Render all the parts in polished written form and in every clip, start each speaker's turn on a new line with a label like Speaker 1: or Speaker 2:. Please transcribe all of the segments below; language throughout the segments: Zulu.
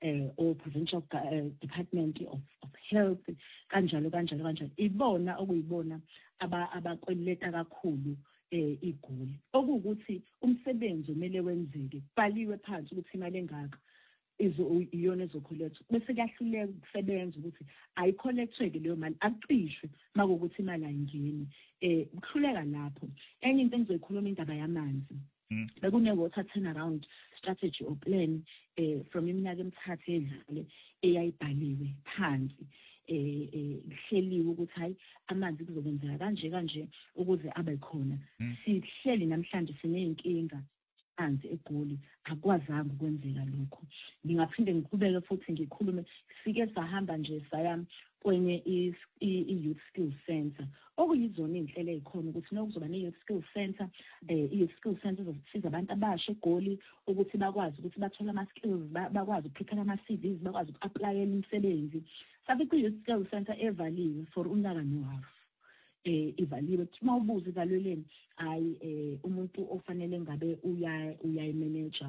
Speaker 1: or provincial department of health kanjalo ibona okuyibona abakweleta kakhulu igoli okuwukuthi umsebenzi umele wenzeke kubhaliwe phansi ukuthi imali engaka iyona ezokholethwa bese kuyahluleka ukusebenza ukuthi ayikholethweke leyo mali aqishwe makuwukuthi imali ayingeni ukuhluleka lapho enye into engizoyikhuluma indaba yamanzi bekune-water turnaround strategy or plan from iminyaka emithathu edlule eyayibhaliwe phansi kuhleliwe ukuthi hayi amanzi kuzokwenzeka kanje ukuze abe khona sihleli namhlanje sineyinkinga phansi eGoli akwazanga ukwenzeka lokho ngingaphinde ngiqhubeke futhi ngikhulume sike sahamba nje saya kwenye i-youth skills center okuyizona inhlelo ezikhona ukuthi nokuzoba ne-youth skills center i-youth skills center zosiza abantu abasha eGoli ukuthi bakwazi ukuthi bathole ama-skills bakwazi ukuprepare ama-CVs bakwazi uku-applyela imisebenzi sabe ku-youth skills center evaliwe for unyaka nohalf ivaliwe uma ubuza ivalweleni hayi umuntu ofanele ngabe uyayimanage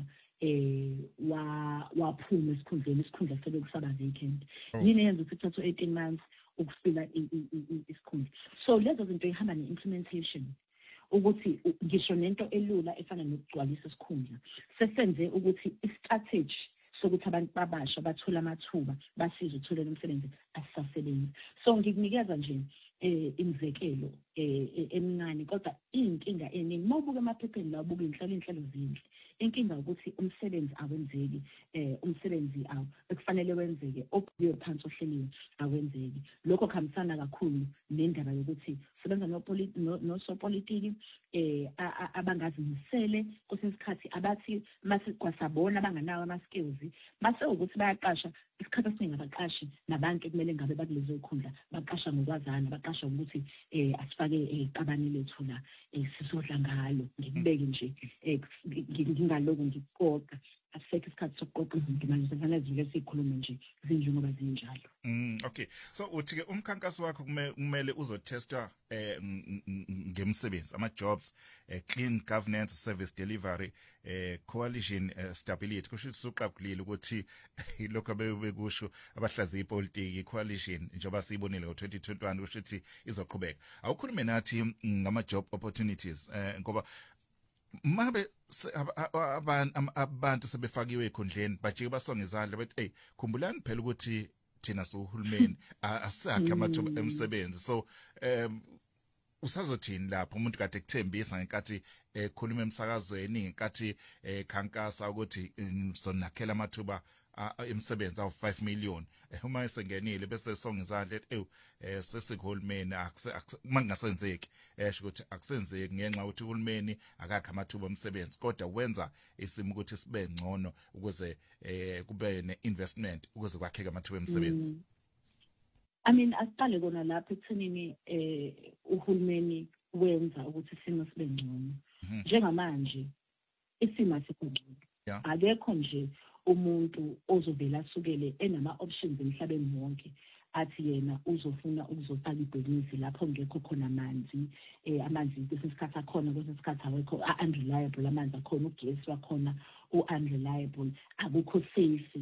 Speaker 1: waphuma isikhundla sebe kusaba vacant yini yenza ukuthi kuthathe 18 months ukusila isikhundla so lezo zinto ihamba ne-implementation ukuthi ngisho nento elula efana nokugcwalisa isikhundla sesenze ukuthi i-strategy sokuthi abantu babasha bathola amathuba basiza ukuthola umsebenzi asisasebenzi so ngikunikeza nje imizekelo emincane kodwa inkinga eningi mawubuka emaphepheni la ubuka inhlelo zinhle inkinga ukuthi umsebenzi awenzeki umsebenzi ekufanele wenzeke okuyiyo phansi ohleliwe awenzeki lokho kuhambisana kakhulu nendaba yokuthi sebenza nosopolitiki abangazimisele kusesikhathi abathi mase kwasabona abanganawo ama-skills mase ukuthi bayaqasha isikhathi esiningi abaqashi nabantu kumele ngabe bakulezo ikhundla baqasha ngokwazana baqasha ukuthi asifake iqabane lethu la sisodla ngalo ngikubeke nje ngingaloku ngikuqoqa asisekho isikhathi sokuqoqa izinto manje kufanele zivele sikhulume nje zinjengoba zinjalo
Speaker 2: okay so uthi ke umkhankaso wakho kumele uzotestwa ngemsebenzi ama-jobs clean governance service delivery coalition stability kusho ukuthi suqaqulile ukuthi lokho abebekusho abahlaziyi ipolitiki coalition njengoba siyibonile ngo-2021 kusho ukuthi izoqhubeka awukhulume nathi ngama-job opportunities ngoba mabe abantu sebefakiwe ekhondleni bajike basonga izandla bethi hey khumbulani phela ukuthi thina sohulumeni asakhe amathuba emsebenzi so usazothini lapho umuntu kade kuthembisa ngenkathi ekhuluma emsakazweni ngenkathi khankasa ukuthi sonakhela amathuba emsebenzi awu5 million uma esengenile bese songa izandla ethi sesihulumeni mangasenzeki esho ukuthi akusenzeki ngenxa ukuthi uhulumeni akakho amathuba omsebenzi kodwa wenza isimo ukuthi sibe ngcono ukuze kube ne-investment ukuze kwakheke amathuba omsebenzi
Speaker 1: I mean asiqale kona lapho ekuthenini uhulumeni wenza ukuthi isimo sibe ngcono njengamanje isimo asikungcono akekho nje umuntu ozovela asukele enama-options emhlabeni wonke athi yena uzofuna ukuzofaka ibhizinisi lapho ngekho khona amanzi kwesesikhathi akhona kwesesikhathi awekho unreliable amanzi akhona ugesi wakhona unreliable akukho safe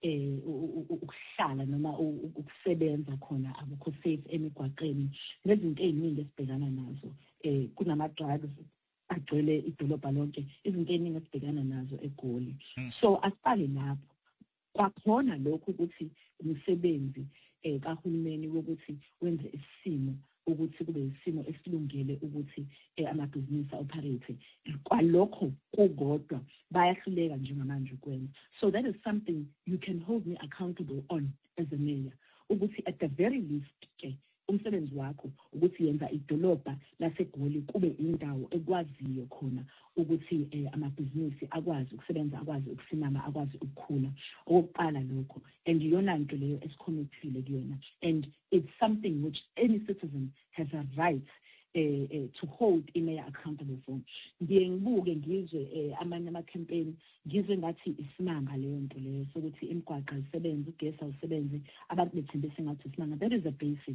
Speaker 1: ukuhlala noma ukusebenza khona akukho safe emigwaqeni nezinto eziningi esibhekana nazo kunama-drugs agcwele idolobha lonke izinto eziningi esibhekana nazo eGoli so asiqale lapho kwakhona lokho ukuthi umsebenzi kahulumeni wokuthi wenze isimo ukuthi kube isimo esilungele ukuthi amabhizinisi operate kwalokho kukodwa bayahluleka njengamanje ukwenza so that is something you can hold me accountable on as a mayor ukuthi at the very least umsebenzi wakho ukuthi yenza idolobha laseGoli kube indawo ekwaziyo khona ukuthi amabhizinisi akwazi ukusebenza akwazi ukusimama akwazi ukukhula okokuqala lokho and iyona nto leyo esikhomithile kuyona and it's something which any citizen has a right to hold imayor accountable for ngiye ngibuke ngizwe amanye ama-campaign ngizwe ngathi isimanga leyo nto leyo sokuthi imigwaqo ayisebenzi ugesi awusebenzi abantu bethembise ngathi isimanga that is a basic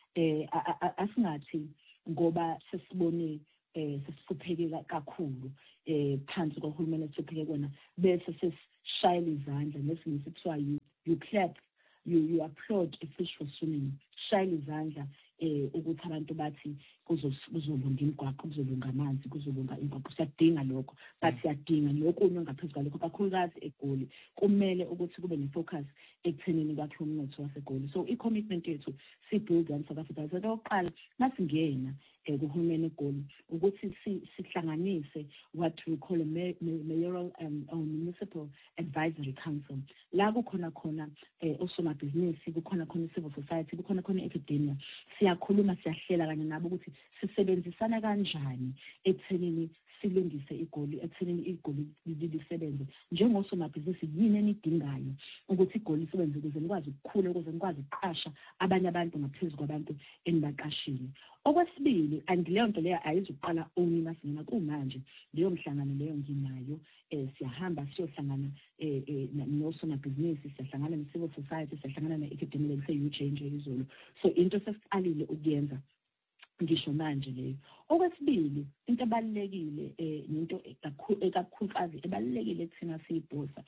Speaker 1: asingathi ngoba sesibone sesihlupheke kakhulu phansi kohulumeni esiphike kona bese sesishayela izandla nesingisi kuthiwa you clap you applaud a fish for swimming, shayela izandla ukuthi abantu bathi kuzolunga imigwaqo, kuzolunga amanzi, kuzolunga imigwaqo. Siyadinga lokho, but siyadinga nokunye ngaphezu kwalokho, kakhulukazi eGoli kumele ukuthi kube ne-focus ekuthenini kwakhe umnotho waseGoli. So i-commitment yethu si-build on South Africa. So okokuqala masingena kuhulumeni eGoli ukuthi sihlanganise what we call a mayoral or municipal advisory council. La kukhona khona osomabhizinisi, kukhona khona civil society, kukhona khona academia. Siyakhuluma, siyahlela kanye nabo ukuthi sisebenzisana kanjani ekuthenini silungise iGoli, ekuthenini iGoli lisebenze njengosomabhizinisi. Yini enidingayo ukuthi iGoli lisebenze ukuze nikwazi ukukhula, ukuze nikwazi ukuqasha abanye abantu ngaphezu kwabantu enibaqashile. Okwesibili, leyo nto leyo ayizuqala onina singena kumanje, leyo mhlangano leyo nginayo. Siyahamba siyohlangana nosomabhizinisi, siyahlangana ne-civil society, siyahlangana ne-academic se-UJ izolo. So into sesiqalile ukuyenza ngisho manje leyo. Okwesibili, into ebalulekile into ekakhulukazi ebalulekile kuthina siyibhosa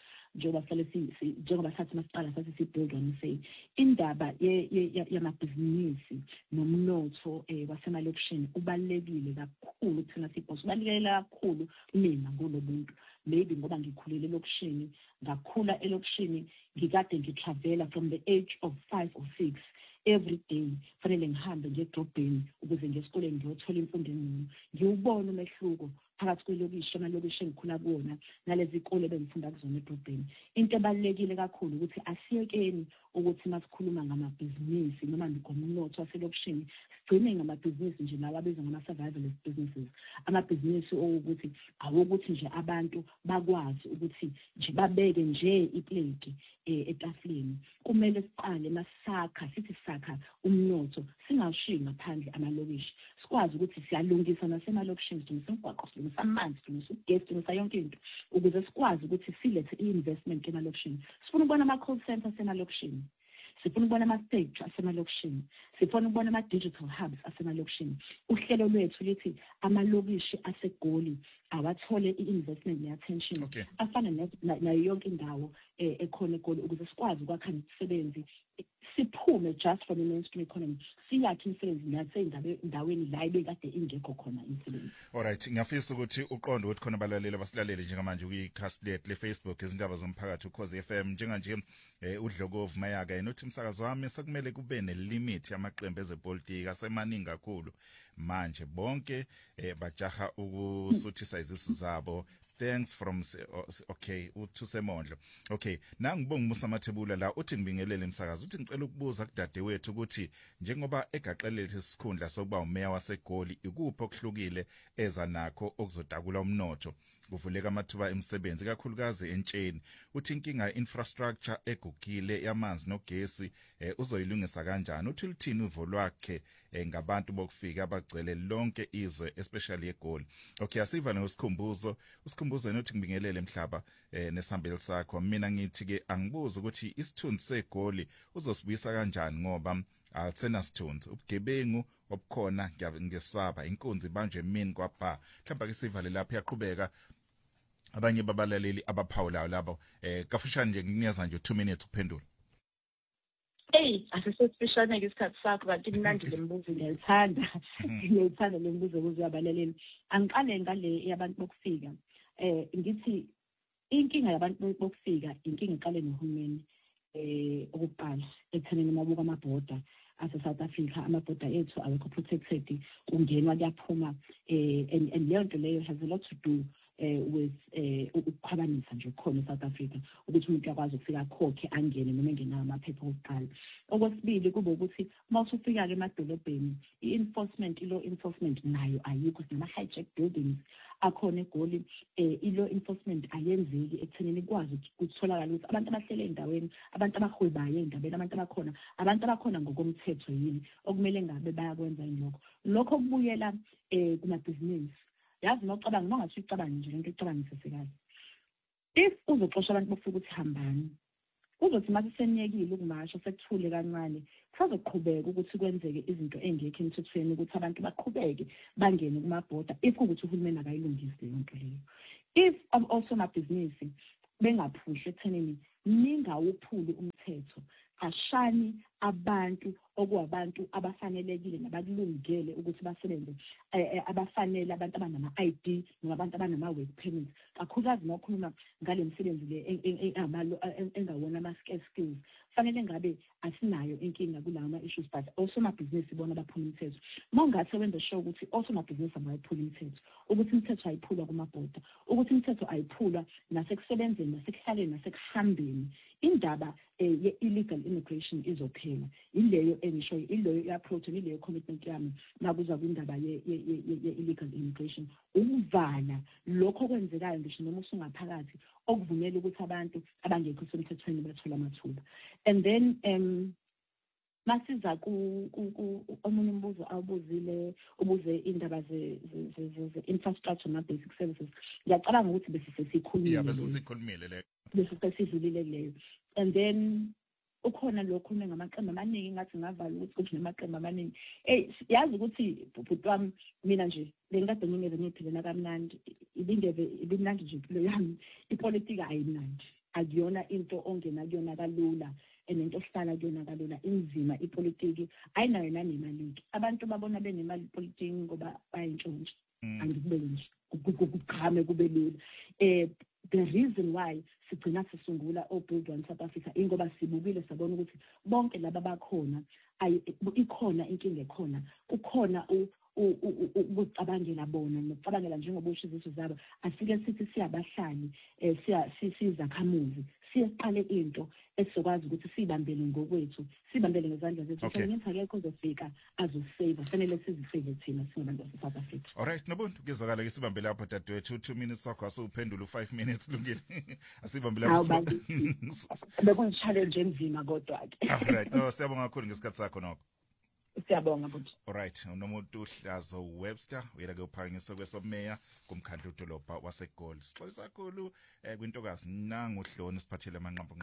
Speaker 1: njengoba sathi masiqala sathi sibhilda ngisay indaba yamabhizinisi nomnotho wasemalokishini ubalulekile kakhulu kuthina siyibhosa. Ubalulekile kakhulu mina ngolobuntu, maybe ngoba ngikhulele elokishini, ngakhula elokishini, ngikade ngitravela from the age of 5 or 6 every day. Fanele ngihambe nje edrobheni ukuze nje esikoleni ngiyothola imfundo engcono, ngiwubona umehluko phakathi kwelokishi amalokishi engikhula kuwona nalezi ikole bengifunda kuzona edrobheni. Into ebalulekile kakhulu ukuthi asiyekeni ukuthi masikhuluma ngamabhizinisi noma ngomnotho waselokishini sigcine ngamabhizinisi nje lawa abizwa ngama-survivalist businesses, amabhizinisi okuthi awokuthi nje abantu bakwazi ukuthi nje babeke nje iplate etafuleni. Kumele siqale masakha, sithi sakha umnotho, singawushiyi ngaphandle amalokishi, sikwazi ukuthi siyalungisa nasemalokishini, silungisa umgwaqo, silungisa amanzi, silungisa ugesi, silungisa yonke into ukuze sikwazi ukuthi silethe i-investment emalokishini. Sifuna ukubona ama-call centers emalokishini, sifuna ukubona ama-stage asemalokishini, sifuna ukubona ama-digital hubs asemalokishini. Uhlelo lwethu lithi amalokishi aseGoli awathole i-investment ne-attention afana nayo yonke indawo ekhona eGoli ukuze sikwazi ukwakha imisebenzi, siphume just from the mainstream economy, siyakhe imisebenzi nasey'ndaweni la ibekade ingekho khona imisebenzi.
Speaker 2: Alright, ngiyafisa ukuthi uqonde ukuthi khona abalaleli abasilalele njengamanje kwi-cast lethu le-Facebook izindaba zomphakathi Ukhozi FM njenganje uDlokovu Mayaka enothi umsakazo wami sekumele kube ne-limit yamaqembu ezepolitiki asemaningi kakhulu manje bonke bajaha ukusuthisa izisu zabo. Thanks from uThusemondlo. Okay, nangibonga Musa Mathebula la uthi ngibingelele umsakazo, uthi ngicela ukubuza kudade wethu ukuthi njengoba egaqelele isikhundla sokuba umeya waseGoli ikuphi okuhlukile eza nakho okuzodakula umnotho kuvuleka amathuba emisebenzi kakhulukazi entsheni. Uthi inkinga infrastructure egugile yamanzi nogesi uzoyilungisa kanjani, uthi lithini uvo lwakhe ngabantu bokufika abagcwele lonke izwe especially eGoli. Okay, asiva nosikhumbuzo enothi ngibingelele Mhlaba nesihambeli sakho. Mina ngithi ke angibuza ukuthi isithunzi seGoli uzosibuyisa kanjani ngoba akusena sithunzi, ubugebengu obukhona ngesaba, inkunzi manje emini kwapha. Mhlawumbe ke sivale lapha yaqhubeka abanye babalaleli abaphawulayo labo kafushane nje nginiyaza nje 2 minutes ukuphendula.
Speaker 1: Asesifishane ke isikhathi sakho kanti kumnandi lembuzo ngiyayithanda lembuzo ukuze abalaleli. Angiqale ngale yabantu bokufika. Ngithi inkinga yabantu bokufika inkinga iqale nohulumeni ukuqala ekuthenini mabuka amabhoda ase-South Africa, amabhoda ethu awekho protected, kungenwa kuyaphuma and leyo nto leyo has a lot to do with ukukhwabanisa nje khona eSouth Africa ukuthi umuntu akwazi ukufika akhokhe angene noma engenayo amaphepha okuqala. Okwesibili kube ukuthi mawusufika ke emadolobheni i-law enforcement nayo ayikho, sinama-hijack buildings akhona eGoli. I-law enforcement ayenzeki ekuthenini ikwazi ukutholakala ukuthi abantu abahlele endaweni, abantu abahwebayo endabeni, abantu abakhona ngokomthetho yini okumele ngabe bayakwenza yini lokho kubuyela kumabhizinisi. Yazi mawucabanga mangathi ucabanga nje lento icabangise sekazi. If uzoxosha abantu bafika ukuthi hambani, Uzothi mase senyekile ukumasha sekuthule kancane kusazoqhubeka ukuthi kwenzeke izinto engekho emthethweni ukuthi abantu baqhubeke bangene kumabhoda if ukuthi uhulumeni akayilungise yonke leyo. If also amabhizinisi bengaphushi ekuthenini ningawuphuli umthetho ashani abantu okuwabantu abafanelekile nabakulungele ukuthi basebenze abafanele abantu abanama ID nabantu abanama work permits kakhulukazi nokhuluma ngale misebenzi le engawona ama skills fanele ngabe asinayo inkinga kulawo ama issues but also amabhizinisi bona baphula umthetho mongathi wenza sure ukuthi also amabhizinisi abayiphula umthetho ukuthi umthetho ayiphulwa kumabhoda ukuthi umthetho ayiphulwa nasekusebenzeni nasekuhlaleni nasekuhambeni indaba ye-illegal immigration izophela ileyo engisho ileyo approach ileyo commitment yami nakuza kwindaba ye-illegal immigration ukuvala lokho kwenzekayo ngisho noma usungaphakathi okuvumela ukuthi abantu abangekho semthethweni bathola amathuba and then masiza omunye umbuzo awubuzile ubuze indaba ze-infrastructure na-basic services ngiyacabanga ukuthi
Speaker 2: besisikhulumile le
Speaker 1: besisizulile leyo and then ukhona lokho ngamaqembu amaningi ngathi ngavala ukuthi kube namaqembu amaningi yazi ukuthi bhuti wami mina nje bengikade ngingeze ngiphilena kamnandi ibimnandi nje impilo yami ipolitiki ayimnandi akuyona into ongena kuyona kalula nento ohlala kuyona kalula inzima ipolitiki ayinayo nanemaliki abantu babona benemali ipolitiki ngoba bayintshontsha angikube nje ukuqhame kube lula the reason why sigcina sisungula oBuild One South Africa ingoba sibukile sabona ukuthi bonke laba bakhona ikhona inkinga ekhona kukhona ukucabangela bona nokucabangela njengoba ushiziso zabo asike sithi siyabahlali sizakhamuzi siyeqale into esizokwazi ukuthi sibambele ngokwethu sibambele ngezandla zethu ngenxa akekho uzofika azosave fanele sizisave thina singabantu base-South Africa.
Speaker 2: Alright nobuntu kuzokala ke sibambele lapho dadewethu 2 minutes sakho asuphendula 5 minutes lungile asibambele lapho
Speaker 1: bekunchallenge enzima kodwa ke.
Speaker 2: Alright no siyabonga kakhulu ngesikhathi sakho nokho.
Speaker 1: Siyabonga futhi.
Speaker 2: Alright unomuntu Hlazo Webster uyela ke uphangiso kwesomeya kumkhandlu dolobha waseGoli. Sixolisa kakhulu kwintokazi nangu Hloni siphathele amanqampo.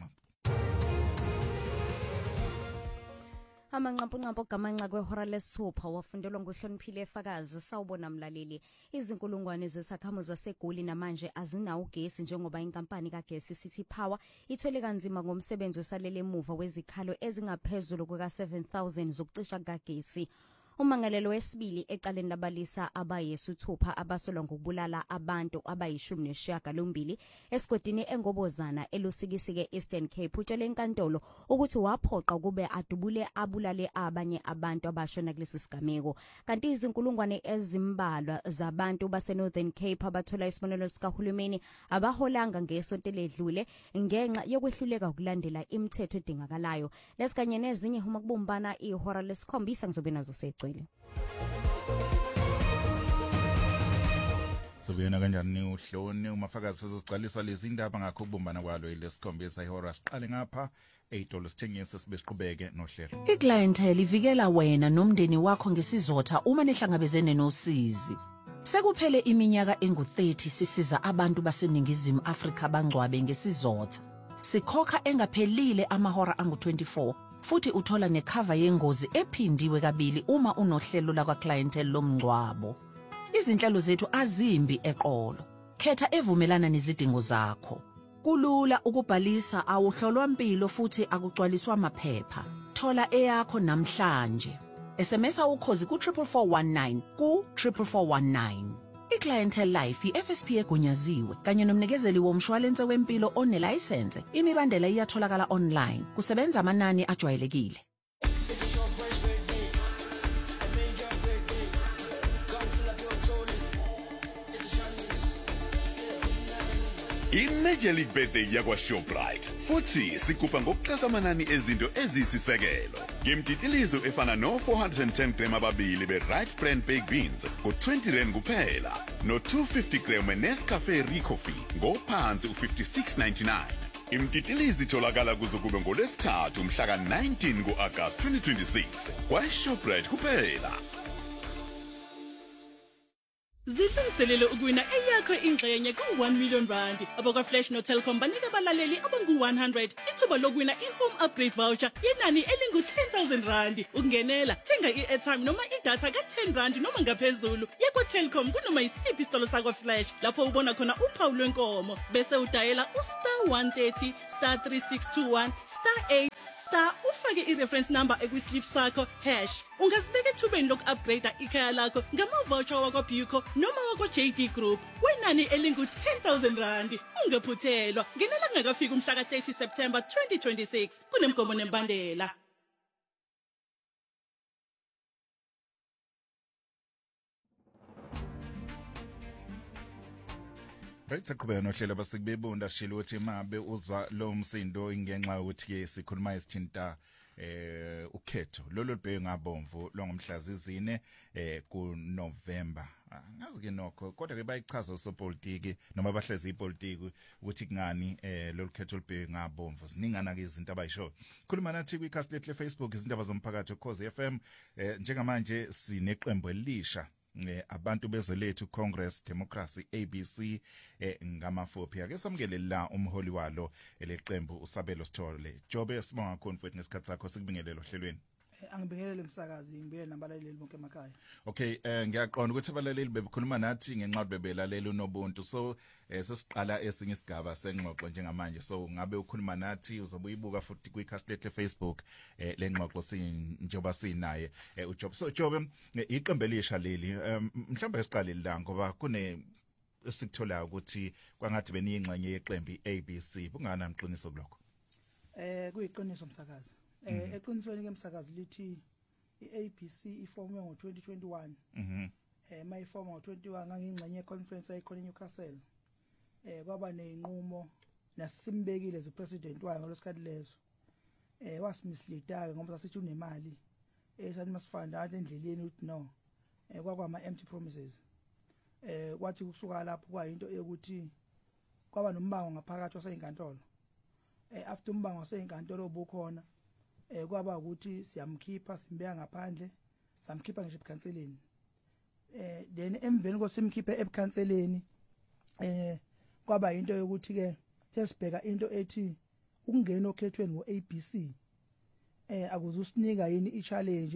Speaker 3: Amanqampo gamanxa kwehora lesithupha wafundelwa nguHloniphile Efakazi sawubona mlaleli izinkulungwane zesakhamuzi zaseGoli namanje azinawo ugesi njengoba inkampani kagesi City Power ithwele kanzima ngomsebenzi osalele emuva wezikhalo ezingaphezulu kuka 7000 zokucisha kagesi. Umangalelo wesibili ecaleni labalisa abayesithupha abasolwa ngokubulala abantu abayi-18 esigodini engobozana elusikisike Eastern Cape utshele enkantolo ukuthi waphoqa kube adubule abulale abanye abantu abashona kulesi sigameko kanti izinkulungwane ezimbalwa zabantu baseNorthern Cape abathola isibonelelo sikahulumeni abaholanga ngesonto ledlule ngenxa yokwehluleka ukulandela imithetho edingakalayo lesikanye nezinye uma kubumbana ihora lesikhombisa ngizobe nazo secwe.
Speaker 2: Sobuyena kanjani uHloni umafakazi sizocalisa lezi indaba ngakho kubumbana kwalo lesikhombisa ihora siqale ngapha $8 sithengise sibe siqhubeke nohlelo.
Speaker 4: Iclientele ivikela wena nomndeni wakho ngesizotha uma nihlangabezene nosizi. Sekuphele iminyaka engu30 sisiza abantu baseningizimu Afrika abangcwabe ngesizotha. Sikhokha engaphelile amahora angu24 futhi uthola necover yengozi ephindiwe kabili uma unohlelo la clientele lomngcwabo. Izinhlelo zethu azimbi eqolo. Khetha evumelana nezidingo zakho. Kulula ukubhalisa awuhlolwa impilo futhi akugcwaliswa amaphepha. Thola eyakho namhlanje. SMS ukhozi ku 44419 ku 44419. iClientele Life iFSP egunyaziwe kanye nomnikezeli womshwalense wempilo onelicense. Imibandela iyatholakala online. Kusebenza amanani ajwayelekile.
Speaker 5: Major League Birthday yakwa Shoprite futhi sikupa ngokuxasa amanani ezinto ezisisekelo. Ngemtitilizo efana no 410 gram ababili be-Right Brand baked beans ngo 20 rand kuphela no 250 gram Nescafe Recoffee ngophansi u56.99. Imtitilizi itholakala kuzokube ngolesithathu mhla ka-19 ku-August 2026 kwa Shoprite kuphela.
Speaker 6: Zilungiselele ukuwina eyakho ingxenye ku1 million rand. Abakwa Flash no Telkom banika abalaleli abangu100 ithuba lokuwina i-home upgrade voucher yenani elingu10,000 rand. Ukungenela, thenga i-airtime noma idatha ka10 rand noma ngaphezulu. Yakwa Telkom kunoma isiphi isitolo sakwa Flash lapho ubona khona uphawu lwenkomo bese udayela *130 *3621 *8 ufake i-reference number ekwislip sakho # ungasibeka ethubeni loku-upgrade ikhaya lakho ngama-voucher wakwa Buco noma wakwa JD Group wenani elingu10,000 rand. Ungaphuthelwa, ngenela ngakafika umhla ka-30 September 2026 kunemgomo nembandela.
Speaker 2: Right, siqhubeka nohlelo basikubebunda sishilo ukuthi mabe uzwa lo msindo ingenxa ukuthi ke sikhuluma isithinta ukhetho lolo libheke ngabomvu longomhlazi 4 ku November. Ngazi ke nokho kodwa ke bayichaza usopolitiki noma abahlezi ipolitiki ukuthi kungani lolu khetho libheke ngabomvu. Siningana ke izinto abayisho. Khuluma nathi kwikhasi lethu leFacebook izindaba zomphakathi Ukhozi FM njengamanje sineqembu elisha abantu bezwe lethu Congress Democracy ABC ngamafuphi ake samukele la umholi walo eleqembu uSabelo Sithole. Jobe sibonga kakhulu mfowethu ngesikhathi sakho sikubingelele ohlelweni.
Speaker 7: Angibingelele umsakazi ngibiyele nabalaleli bonke emakhaya.
Speaker 2: Okay, ngiyaqonda ukuthi abalaleli bebekhuluma nathi ngenxa bebelalela unobuntu. So sesiqala esinye isigaba sengxoxo njengamanje. So ngabe ukhuluma nathi uzobuyibuka futhi kwikhasi lethu leFacebook lengxoxo njengoba sinaye uJob. So Job iqembu elisha leli mhlawumbe siqale la ngoba kune esikutholayo ukuthi kwangathi beniyingxenye yeqembu ABC. Kungana mqiniso kulokho?
Speaker 7: Kuyiqiniso umsakazi. Eqinisweni ke umsakazi lithi iABC ifomwe ngo2021. Mayifoma ngo21 ngangingxenye yeconference ekhona eNewcastle. Kwaba nezinqumo nasisimbekile ze president wayo ngalosikhathi lezo. Wasimisleada ngoba sasithi unemali. Esathi masifanda endleleni uthi no. Kwakwama empty promises. Kwathi kusuka lapho kwayinto yokuthi kwaba nombango ngaphakathi waseyinkantolo. After umbango waseyinkantolo obukhona kwaba ukuthi siyamkhipha simbeka ngaphandle samkhipha ngisho eBukhanseleni then emveni kosimkhiphe eBukhanseleni kwaba into yokuthi ke sesibheka into ethi ukungena okhethweni ngoABC akuzusinika yini i-challenge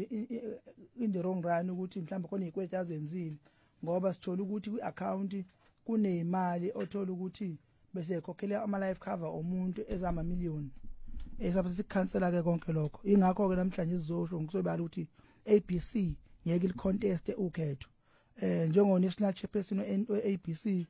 Speaker 7: in the wrong run ukuthi mhlawumbe khona izikweletu azenzile ngoba sithola ukuthi kwi-account kunemali othola ukuthi bese ekhokhela ama life cover omuntu ezama million esabe sikhansela ke konke lokho ingakho ke namhlanje sizosho ngizobala ukuthi ABC ngeke licontest ukhetho njengo national chairperson ABC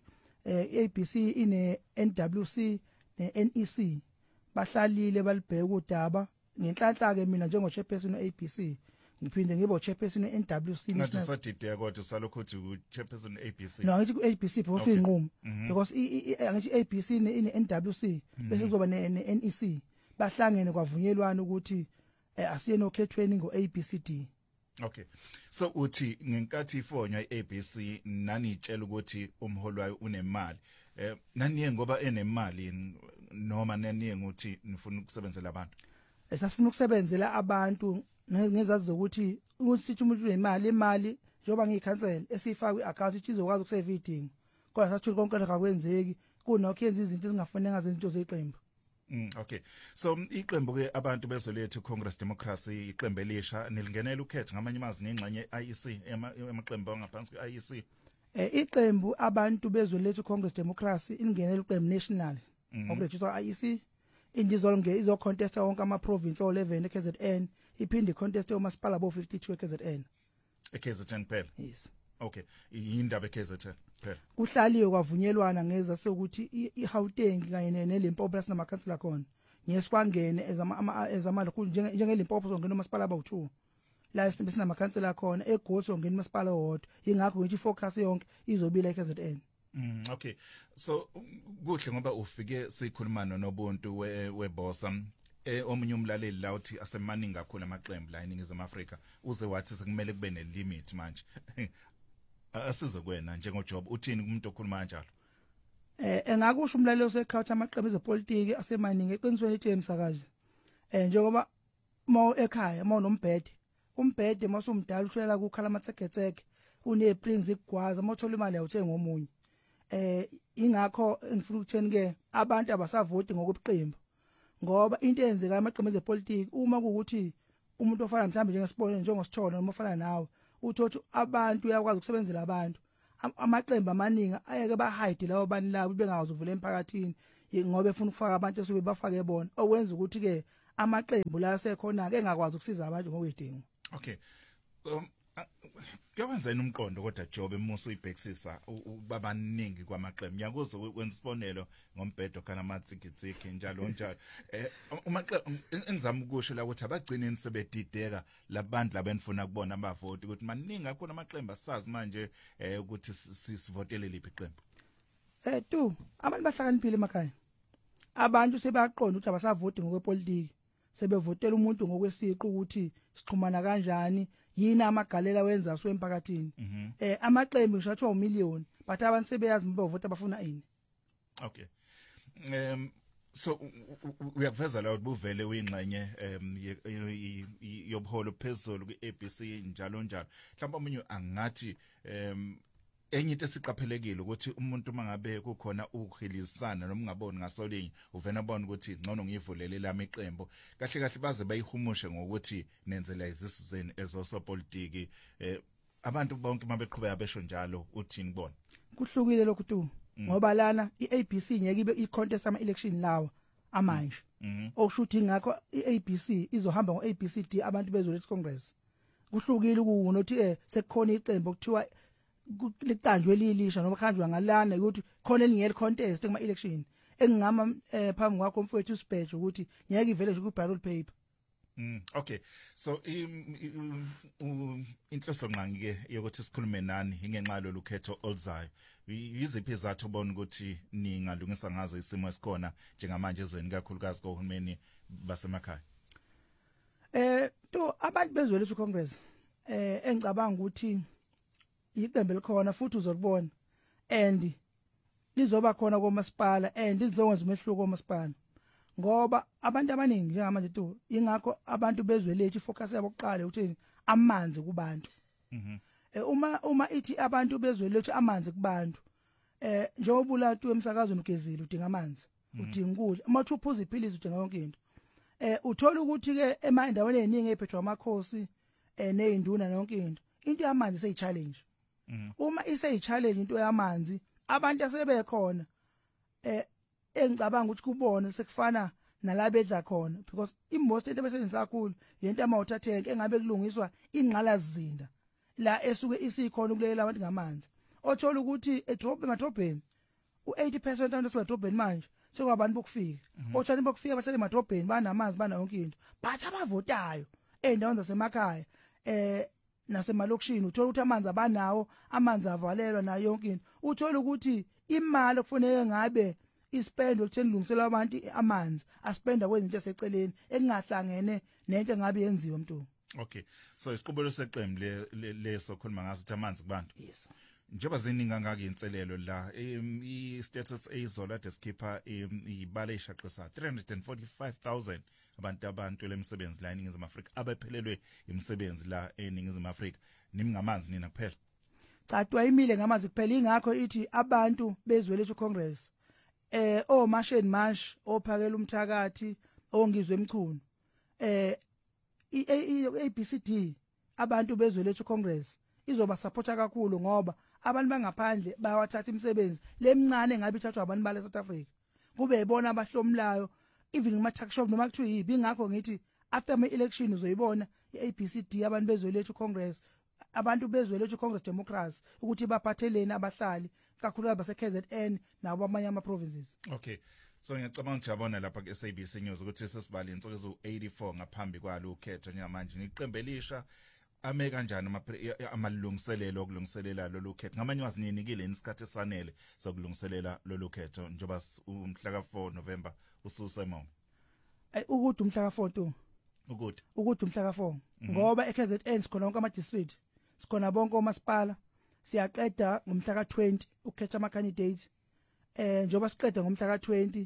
Speaker 7: ABC ine NWC ne NEC bahlalile balibheka udaba ngenhlanhla ke mina njengo chairperson ABC ngiphinde ngibe chairperson NWC
Speaker 2: national sadideka kodwa usalokho uthi chairperson ABC
Speaker 7: no ngithi ku-ABC bose inqumo because ngithi ABC ine NWC bese kuzoba ne NEC bahlangene kwavunyelwana ukuthi asiye nokhethweni ngoABCD.
Speaker 2: Okay, so uthi ngenkathi ifonywa iABC nani itshela ukuthi umholi wayo unemali naniye ngoba enemali noma naniye ukuthi nifuna ukusebenzela abantu
Speaker 7: sasifuna ukusebenzela abantu ngezazi zokuthi sithi umuntu unemali imali njengoba ngiyikhansela esifaka iaccount ithi izokwazi ukusave idingo kodwa sathi konke lokho akwenzeki kunokho yenza izinto ezingafanele ngazenzo zeqembu.
Speaker 2: Okay, so iqembu ke abantu bezwe lethu Congress Democracy iqembu elisha nilingenela ukhetho ngamanye amazwi nengxenye IEC emaqembu angaphansi kweIEC.
Speaker 7: Iqembu abantu bezwe lethu Congress Democracy ingenela iqembu national okurejiswa IEC indizolonge izocontesta wonke ama province o11 eKZN iphinde contest omasipala bo 52 eKZN.
Speaker 2: eKZN phela?
Speaker 7: Yes.
Speaker 2: Okay, indaba eKZN phela.
Speaker 7: Kuhlaliwe kwavunyelwana ngeza sokuthi iGauteng kanye neLimpopo plus namakhansela khona ngesikwangene ezama lokhu njengeLimpopo zongena umasipala abawu2 la sinama-councillor khona eGoli zongena umasipala owodwa ingakho ngithi ifocus yonke izobila eKZN.
Speaker 2: Okay, so kuhle ngoba ufike sikhulumana nobuntu webosa omunye umlaleli la uthi asemaningi kakhulu amaqembu la eNingizimu Afrika uze wathi sekumele kube nelimit manje asizokwena njengoJob uthini kumuntu okhuluma kanjalo?
Speaker 7: Engakusho umlaleli osekhawutha amaqembu ezepolitiki asemaningi eqinisweni ethi emsakazi njengoba ekhaya nombhede umbhede masumdala ushulela kukhala amatheketheke une Springs igwaza mawuthola imali awuthenga ngomunye ingakho ngifuna ukutheni ke abantu abasavoti ngokuqembu ngoba into eyenzeka amaqembu ezepolitiki uma kuukuthi umuntu ofana mhlambe njengesibonelo njengositholo noma ofana nawe uthothi abantu uyakwazi ukusebenzela abantu amaqembu amaningi ayeke bahide lawo bani labo bengazi ukuvula emphakathini ngoba efuna ukufaka abantu esuke bafake bona okwenza ukuthi ke amaqembu la sekhona ke engakwazi ukusiza abantu ngokwedingo.
Speaker 2: Okay. Kuyawenzeni umqondo kodwa Job emuso uyibhekisisa babaningi kwamaqembu ngiyakuza ukwenza isibonelo ngombhedo kana matsikitsiki njalo njalo umaqembu engizama ukusho la ukuthi abagcine sebedideka labantu labenifuna kubona abavoti ukuthi maningi akho namaqembu asazi manje ukuthi sivotele liphi iqembu
Speaker 7: tu abantu bahlakaniphile emakhaya abantu sebeyaqonda ukuthi abasavoti ngokwepolitiki sebevotela umuntu ngokwesiqu ukuthi sixhumana kanjani yini amagalela wenza so emphakathini amaqembu ngisho 1 million but abantu sebeyazi mbovota bafuna ini.
Speaker 2: Okay. So uyakuveza la ubuvele uyingxenye yobuholo phezulu kwiABC njalo njalo mhlawumbe omunye angathi enye into esiqaphelekile ukuthi umuntu mangabe kukhona ukuhilisana noma ungaboni ngasolinye uvena bona ukuthi ngcono ngiyivulele lami iqembu kahle kahle baze bayihumushe ngokuthi nenzela izisuzeni ezosopolitiki abantu bonke mabeqhubeka besho njalo uthini bona
Speaker 7: kuhlukile lokhu tu ngoba lana iABC ngeke ibe icontest ama election lawa amanje okushuthi ngakho iABC izohamba ngoABCD abantu bezoletha Congress kuhlukile ukunothi sekukhona iqembu okuthiwa liqanjwe lilisha noma khanjwa ngalana ukuthi khona elingeli contest kuma election engingama phambi kwakho mfowethu usibheje ukuthi ngeke ivele nje ku ballot paper.
Speaker 2: Okay, so inhloso nqangi ke yokuthi sikhulume nani ingenxa lokhetho oluzayo yiziphi izathu ubona ukuthi ningalungisa ngazo isimo esikhona njengamanje ezweni kakhulukazi kohulumeni basemakhaya
Speaker 7: to abantu bezoletha Congress engicabanga ukuthi iqembu likhona futhi uzokubona and lizoba khona komasipala and lizokwenza umehluko komasipala ngoba abantu abaningi njengamanje tu ingakho abantu bezwelethu focus yabo oqala ukuthi amanzi kubantu uma ithi abantu bezwelethu amanzi kubantu njengoba ulatu emsakazweni ugezile udinga amanzi udinga ukudla uma uphuza iphilisi udinga yonke into uthola ukuthi ke endaweni eziningi ephethwa amakhosi nezinduna yonke into yamanzi seyi challenge uma iseyi challenge into yamanzi abantu asebekhona engicabanga ukuthi kubona sekufana nalabedla khona because imost into besenzisa kakhulu yento ama-water tank engabe kulungiswa ingqalazizinda la esuke isikhona ukulelela abantu ngamanzi othola ukuthi emadrobheni u80% abantu asemadrobheni manje sekwabantu bokufika othola bokufika bahlale emadrobheni banamanzi bana yonke into but abavotayo endaweni zasemakhaya nasemalokishini uthola ukuthi amanzi abanawo amanzi avalelwa nayo yonke into uthola ukuthi imali okufanele ngabe ispend ukutheni lungisela abantu amanzi aspenda kwezinto eseceleni engahlangene nento engabe yenziwa mntu.
Speaker 2: Okay, so isiqubelo seqembu leso khuluma ngaso ukuthi amanzi kubantu.
Speaker 7: Yes.
Speaker 2: Njengoba ziningi ngaka inselelo la i-status ezola deskipa ibale ishaqisa 345,000 abantu lemsebenzi la eNingizimu Afrika abephelelwe imisebenzi la eNingizimu Afrika nimngamanzi nina kuphela.
Speaker 7: Cha twayimile ngamanzi kuphela ingakho ithi abantu bezwelethu Congress omasheni mash ophakela umthakathi ongizwe emchunu iABCD abantu bezwelethu Congress izoba supporta kakhulu ngoba abantu bangaphandle bayawathatha imisebenzi lemncane ngabe ithathwa abantu bale South Africa kube yibona abahlomlayo even kuma tax shop noma kuthiwa yibi ngakho ngithi after my election uzoyibona iABCD abantu bezwelethu Congress abantu bezwelethu Congress Democrats ukuthi baphathelene abahlali kakhulu base KZN nabo amanye ama provinces.
Speaker 2: Okay, so ngiyacabanga ukuthi yabona lapha ku SABC News ukuthi sesibali insuku ezo84 ngaphambi kwalo ukhetho njengamanje niqembe elisha ame kanjani amalungiselelo okulungiselela lolu khetho ngamanye wazinikile isikhathi esanele sokulungiselela lolu khetho njoba umhla ka4 November ususemongo
Speaker 7: ukuthi umhla ka4 to ukuthi umhla ka4 ngoba eKZN sikhona wonke ama district sikhona bonke omasipala siyaqeda ngomhla ka20 ukhetha ama candidates njoba siqeda ngomhla ka20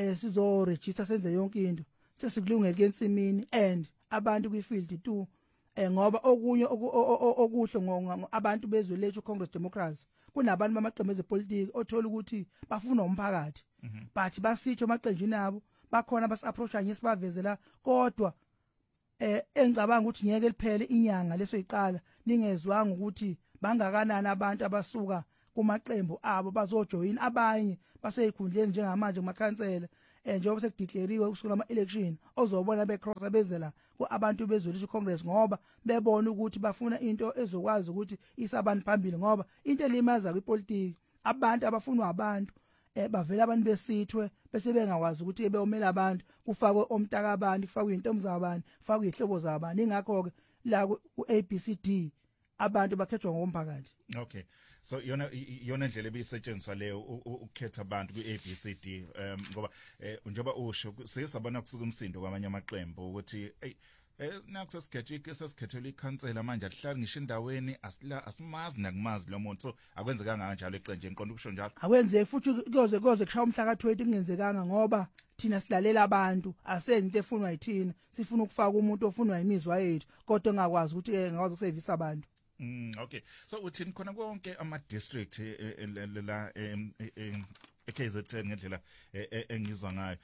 Speaker 7: sizo register senze yonke into sesikulungele kensimini and abantu kwifield tu ngoba okunye okuhle abantu bezwe lethu Congress Democrats kunabantu bamaqembu ezepolitiki othola ukuthi bafuna umphakathi but basitho amaqenjini abo bakhona bas-approacha ngesibavezela kodwa engicabanga ukuthi ngeke liphele inyanga leso iqala ningezwanga ukuthi bangakanani abantu abasuka kumaqembu abo bazojoin abanye baseyikhundleni njengamanje kumakhansela njengoba sekudeclareiwe kusukela ama-election ozobona becrossa bezela ku-abantu bezwe lethu Congress ngoba bebona ukuthi bafuna into ezokwazi ukuthi isabantu phambili ngoba into elimaza kwipolitiki abantu abafunwa abantu bavela abantu besithwe bese bengawazi ukuthi beyomela abantu kufakwe omtaka abantu kufakwe intombi zabani kufakwe izihlobo zabani ingakho ke la ku-ABCD abantu bakhethwa ngokomphakathi.
Speaker 2: Okay, so yona indlela ebisetshenziswa leyo ukukhetha abantu kwi-ABCD ngoba njengoba usho sesabona kusuka umsindo kwamanye amaqembu ukuthi naku sesikhethela ikhansela manje alihlali ngisho endaweni asimazi nakumazi lo muntu so akwenzekanga kanjalo eqenje ngiqonda ukusho njalo
Speaker 7: akwenzeki futhi kuze kushaya umhla ka-20 kungenzekanga ngoba thina silalela abantu asenze into efunwa yithina sifuna ukufaka umuntu ofunwa imizwa yethu kodwa engakwazi ukuthi ngakwazi ukusevisa abantu.
Speaker 2: Okay, so uthini khona konke ama district la eKZN ngendlela engizwa ngayo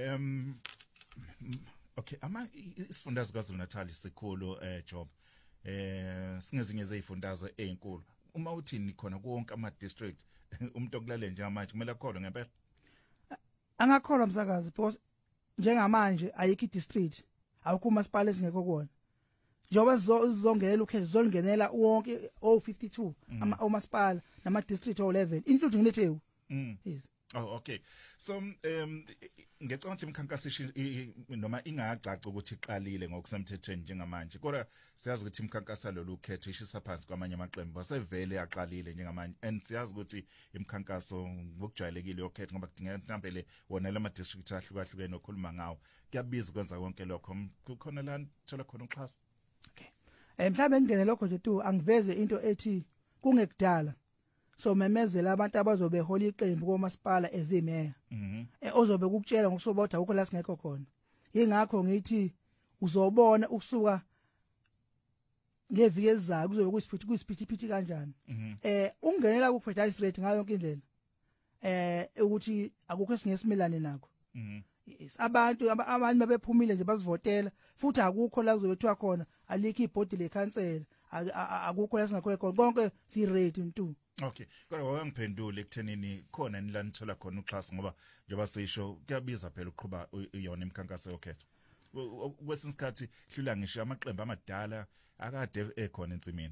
Speaker 2: okay isifundazwe KwaZulu-Natal isikhulu Job singezinye zezifundazwe ezinkulu uma uthini khona konke ama district umuntu okulale njengamanje kumele akholwe ngempela
Speaker 7: angakholwa msakazi because njengamanje ayikho idistrict awukho umasipala esingekho kuona njengoba zizongela ukhetho zolungenela wonke o52 omasipala nama district o11 including nethewu. Yes.
Speaker 2: Oh okay, so ngicabanga ukuthi imikhankaso noma ingacaca ukuthi iqalile ngokusemthethweni njengamanje kodwa siyazi ukuthi imikhankaso lolu ukhetho ishisa phansi kwamanye amaqembu basevele yaqalile njengamanje and siyazi ukuthi imikhankaso ngokujwayelekile yokhetho ngoba kudingeka mhlawumbe wona lama district ahlukahlukene okhuluma ngawo kuyabiza ukwenza konke lokho kukhona la thola khona uxhaso.
Speaker 7: Okay, mhlawumbe ngene lokho nje tu angiveze into ethi kungekudala so memezela abantu abazobe hola iqembu komasipala ezimeya ozobe ukutshela ngokusobodwa akukho la singekho khona ingakho ngithi uzobona ukusuka ngeviki ezayo kuzobe kuyisiphithiphithi kanjani ungenela ku prejudice rate ngayo yonke indlela ukuthi akukho esingesimilane nakho abantu abanye bebephumile nje bazivotela futhi akukho la kuzobe kuthiwa khona alikho ibhodi lekhansela akukho la singakho khona konke si ready ntu.
Speaker 2: Okay, kodwa wangiphendula ekuthenini khona nilanithola khona uxhaso ngoba njengoba sisho kuyabiza phela ukuqhuba iyona imikhankaso yokhetho. Kwesinye isikhathi hlula ngisho amaqembu amadala akade ekhona ensimini.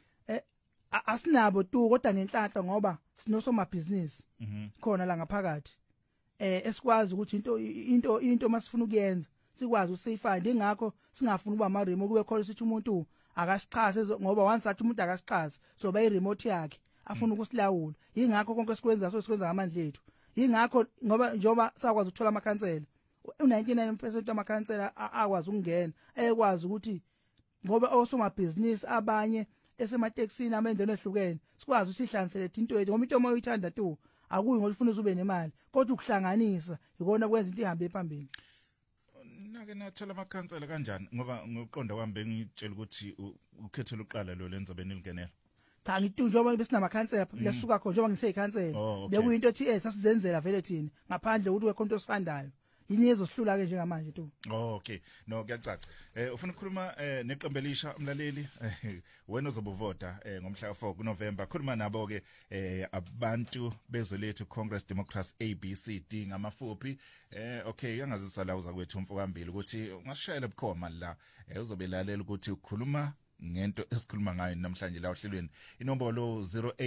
Speaker 7: Asinabo tu kodwa ngenhlanhla ngoba sinosomabhizinisi khona la ngaphakathi. Esikwazi ukuthi into masifuna ukuyenza sikwazi usafe ingakho singafuni ukuba ama remote kube khona sithi umuntu akasichase ngoba once athi umuntu akasichase so bayi remote yakhe afuna ukusilawula ingakho konke sikwenza sikwenza ngamandla ethu ingakho ngoba njoba sakwazi ukuthola amakhansela u99% amakhansela akwazi ukungena ekwazi ukuthi ngoba osomabhizinisi abanye esemateksini amendeni ehlukene sikwazi usihlanganisele into ethu ngoba into uma uyithanda tu akuyi ngolifuna ube nemali kodwa ukuhlanganisa ikona kwenza into ihambe phambili.
Speaker 2: Nake nathola amakhansela kanjani ngoba ngoqonda kwami bengitshela ukuthi ukhetho lokuqala lo lenza benilgenela.
Speaker 7: Cha ngithi njengoba besinamakhansela lesuka khona njengoba ngiseyikhansela bekuyinto ethi sasizenzela vele thina ngaphandle ukuthi wekhonto osifandayo yini ezohlula ke njengamanje tu.
Speaker 2: Okay, no kuyacaca. Ufuna ukukhuluma neqembu elisha umlaleli wena uzobuvota ngomhla ka4 kuNovember. Khuluma nabo ke abantu bezwe lethu Congress Democrats ABCD ngamafuphi. Okay, yangazisa la uza kwethu umfokambili ukuthi ungashayela bukhoma la uzobelalela ukuthi ukhuluma ngento esikhuluma ngayo namhlanje la ohlelweni inombolo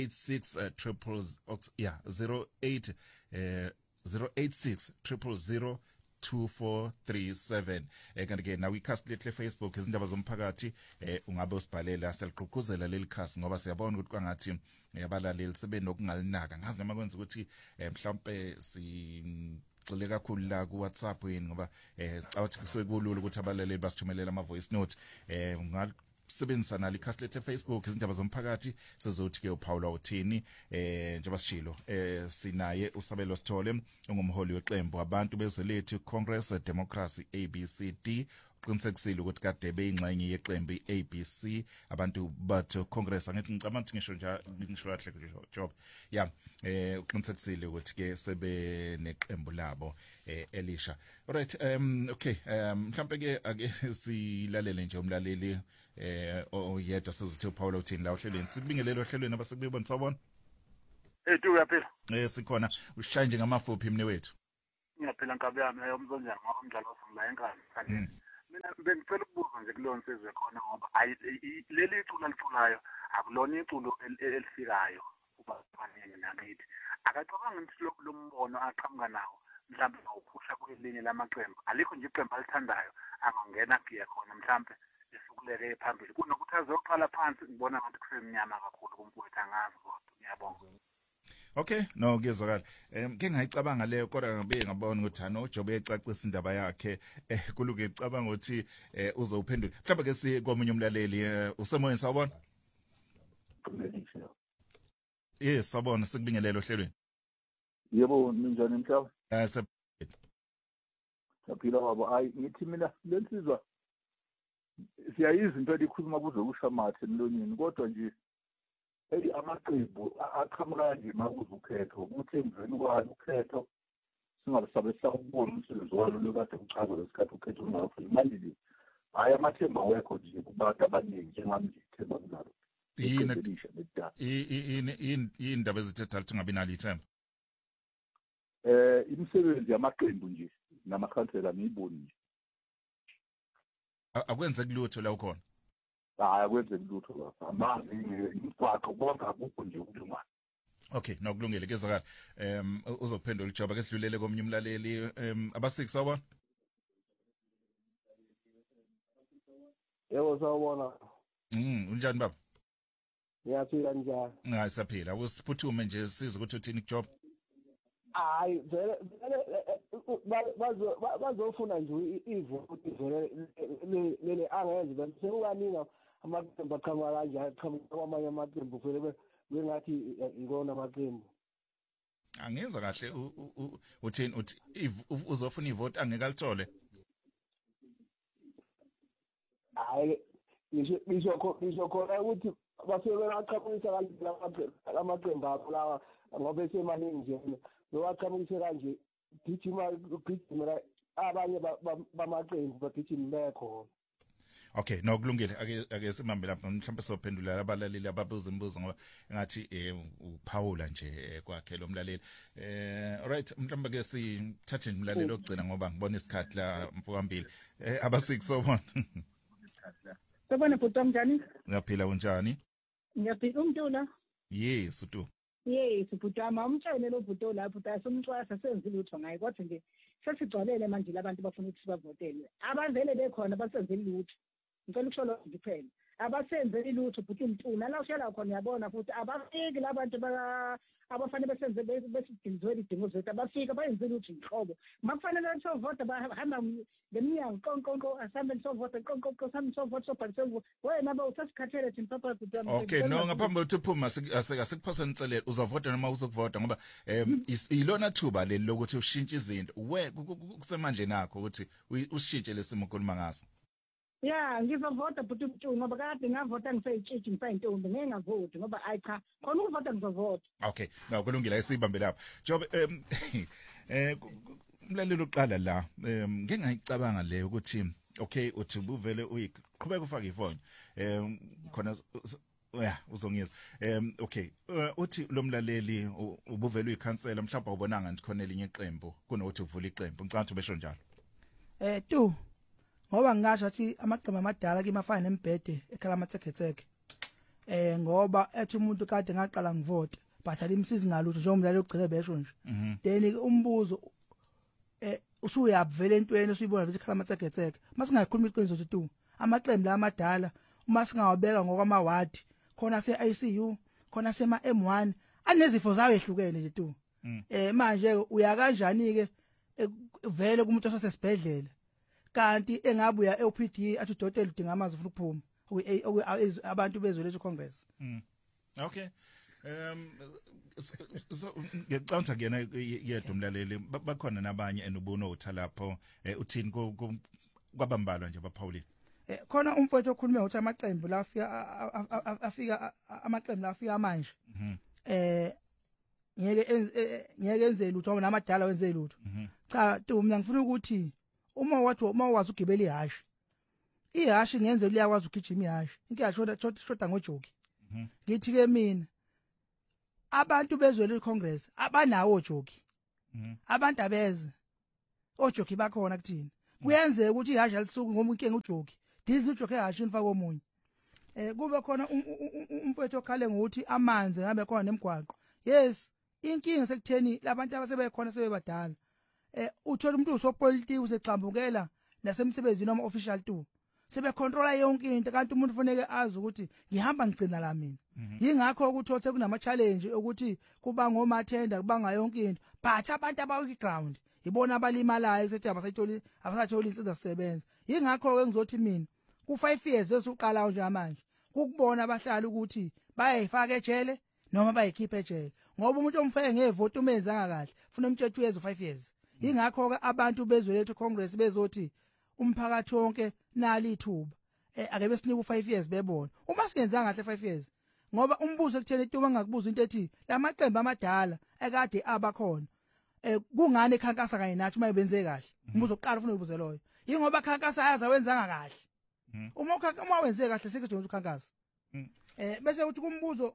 Speaker 2: 086 086 kanti ke nawe ikhasi lethu Facebook izindaba zomphakathi ungabe usibhalela siyaliqhuquzela leli khasi ngoba siyabona ukuthi kwangathi abalaleli sebenokungalinaka ngazi noma kwenza ukuthi mhlawumbe xile kakhulu la ku WhatsApp yini ngoba cawathi kusekulula ukuthi abalaleli basithumelela ama voice notes sebenzisa nalo ikhasi lethu Facebook izindaba zomphakathi sizothi ke uPaula uthini njengoba sishilo sinaye uSabelo Sithole ongumholi weqembu abantu bezwe lethu Congress Democracy ABCD uqinisekisile ukuthi kade beyingxenye yeqembu iABC abantu bathu Congress angithi ngicabanga ukuthi ngisho nje ngisho kahle job yeah uqinisekisile ukuthi ke sebe neqembu labo elisha alright okay mhlambe ke ake silalele nje umlaleli oyedwa sizothi Paul uthini la ohlelweni sibingelelo ohlelweni abasekubona sawubona
Speaker 8: tu uyaphila
Speaker 2: sikhona ushaya nje ngamafuphi mne wethu
Speaker 8: ngiyaphila nkabe yami umzonjana ngoba umdlalo osengila enkani kanti mina bengicela ukubuza nje kulona sizwe khona ngoba leli iculo liculayo akulona iculo elifikayo kuba abaningi nakithi akacabanga ukuthi lo mbono aqhamuka nawo mhlawumbe awuphusha kwelinye lamaqembu alikho nje iqembu alithandayo angangena kuye khona mhlawumbe esikuleke phambili kunokuthi azoqala phansi ngibona ngathi kusemnyama kakhulu kumfowethu angazi kodwa ngiyabonga.
Speaker 2: Okay no kuyezwakala ke ngayicabanga leyo kodwa ngabe ngabona ukuthi ano Jobe ecacisa indaba yakhe kuluke ecabanga ukuthi uzowuphendula mhlawumbe ke si komunye umlaleli usemoyeni sawubona yes sawubona sikubingelela ohlelweni
Speaker 9: yebo ninjani mhlaba
Speaker 2: saphila
Speaker 9: baba ayi ngithi mina lensizwa siyayiza into elikhuluma kuze kusha mathe emlonyeni kodwa nje amaqembu aqhamuka nje makuze ukhetho ukuthi emveni kwalo ukhetho singabe sakubona umsebenzi walo lokade uchaza lesikhathi ukhetho ungafuni manje nje hayi amathemba awekho nje kubantu abaningi njengami nje ithemba kunalo
Speaker 2: yini indaba ezithetha ukuthi ungabi nalo ithemba
Speaker 9: imisebenzi yamaqembu nje namakhansela ngiyiboni nje
Speaker 2: akwenze kulutho la ukhona
Speaker 9: hayi akwenze kulutho lapha amanzi imigwaqo bonke akukho nje ukulungana.
Speaker 2: Okay nokulungile kezwakala uzophendula uJoba ke sidlulele komunye umlaleli aba6 sawubona
Speaker 10: yebo sawubona
Speaker 2: unjani baba
Speaker 10: ngiyaphila njani
Speaker 2: hayi saphila usiphuthume nje siza ukuthi uthini kuJob
Speaker 10: hayi vele bazofuna nje ivote vele lele angenzi bese sekukaninga amaqembu aqhamuka kanjani aqhamuka kwamanye amaqembu vele bengathi ngikona amaqembu
Speaker 2: angizwa kahle uthini uthi uzofuna ivote angekalithole
Speaker 10: hayi ngisho khona ukuthi basebeyaqhamukisa kanjani lamaqembu akho lawa ngoba esemaningi nje bewaqhamukise kanje gijima abanye bamaqembu bagijima khona.
Speaker 2: Okay no kulungile ake simambe lapha mhlawumbe sophendula abalaleli ababuza imibuzo ngoba ngathi uPaula nje kwakhe lo mlaleli alright mhlawumbe ke sithathe umlaleli ogcina ngoba ngibona isikhathi la mfowambili aba6 sobona
Speaker 1: Sobona bhuti njani
Speaker 2: Ngiyaphila unjani
Speaker 1: Ngiyaphila umntula
Speaker 2: Yes utu
Speaker 1: Yes bhuti umtshele lo bhuti lapho tasumcwasa senzile utho ngaye kodwa nje sesigcwalele manje labantu bafuna ukuthi bavotele abavele bekhona basenzile lutho ngicela ukusho kuphela abasenzele lutho futhi umntuna la ushela khona uyabona futhi abafiki labantu abafanele besenze besidingizwe idingo zethu abafika bayenze lutho inhlobo makufanele sovota bahamba leminyango konkonko asambe sovota konkonko asambe sovota sobhalise wena usasikhathele thina papa futhi
Speaker 2: Okay no ngaphambi kokuthi uphuma asikuphasa inselelo uzavota noma uzokuvota ngoba ilona thuba leli lokuthi ushintshe izinto kusemanje nakho ukuthi ushintshe lesimo okhuluma ngaso
Speaker 1: Yeah, ngizovota but umntwana ngoba kade ngavota ngisayitshitshi ngisayintombi ngeke ngavoti ngoba ayi cha khona ukuvota ngizovota.
Speaker 2: Okay, no kulungile ayisibambe lapha. Job umlalelo uqala la ngeke ngayicabanga le ukuthi okay uthi ubuvele uyiqhubeka ufaka ifoni. Khona uzongizwa. Okay, uthi lo mlaleli ubuvele uyikhansela mhlawumbe ubonanga nje khona elinye iqembu kunokuthi uvule iqembu. Ngicabanga ukuthi besho njalo.
Speaker 7: Tu ngoba ngingasho athi amaqembu amadala kimafana nembhede ekhala amatheketheke ngoba ethi umuntu kade ngaqala ngivote but alimsizi ngalutho njengomlalo ogcile besho nje then umbuzo usuyavela entweni usuyibona ukuthi ekhala amatheketheke masingakhuluma iqiniso ukuthi amaqembu la amadala uma singawabeka ngokwamawadi khona se-ICU khona sema M1 anezifo zawo ehlukene nje tu manje uya kanjani ke vele kumuntu osesibhedlela kanti engabuya eOPD athi udokotela udinga amazi ufuna ukuphuma abantu bezwe lethu Congress.
Speaker 2: Okay so ngicabanga kuyena yedwa umlaleli bakhona nabanye enubona utha lapho uthini kwabambalwa nje baphawulile
Speaker 7: khona umfowethu okhuluma ukuthi amaqembu la afika amaqembu la afika manje ngeke enze lutho ngoba namadala wenze lutho cha mina ngifuna ukuthi uma wazi ugibela ihashi ngenze liyakwazi ukugijima ihashi inkinga shoda ngojoki ngithi ke mina abantu bezwe le Congress abanawo ojoki abantu abeze ojoki bakhona kuthina kuyenzeka ukuthi ihashi alisuku ngoba inkinga ujoki dizi ujoki ihashi nifaka omunye kube khona umfowethu okhale ngokuthi amanzi ngabe khona nemigwaqo yes inkinga sekutheni labantu abasebekhona sebebadala uthola umuntu usopolitiki usexambukela nasemsebenzini noma official tu sebecontrola yonke into kanti umuntu ufanele azi ukuthi ngihamba ngicina la mina yingakho ukuthi othe kunama challenge ukuthi kuba ngomathenda kubanga yonke into but abantu abawu ground ibona abalimalayo sethi abasatholi insiza sisebenza yingakho ke ngizothi mina ku 5 years besuqala nje manje kukubona abahlali ukuthi bayayifaka ejele noma bayikhipha ejele ngoba umuntu omfeke ngevote umenzanga kahle ufuna umthetho wezi 5 years yingakho ke abantu bezwe lethu Congress bezothi umphakathi wonke nali ithuba ake besinika u5 years bebona uma singenzanga kahle 5 years ngoba umbuzo ekutheni into bangakubuza into ethi lamaqembu amadala ekade abakhona kungani ekhankasa kanye nathi uma benze kahle umbuzo oqala ufuna ubuze loyo yingoba khankasa ayaza wenzanga kahle uma wenze kahle sikujonga ukhankasa bese uthi kumbuzo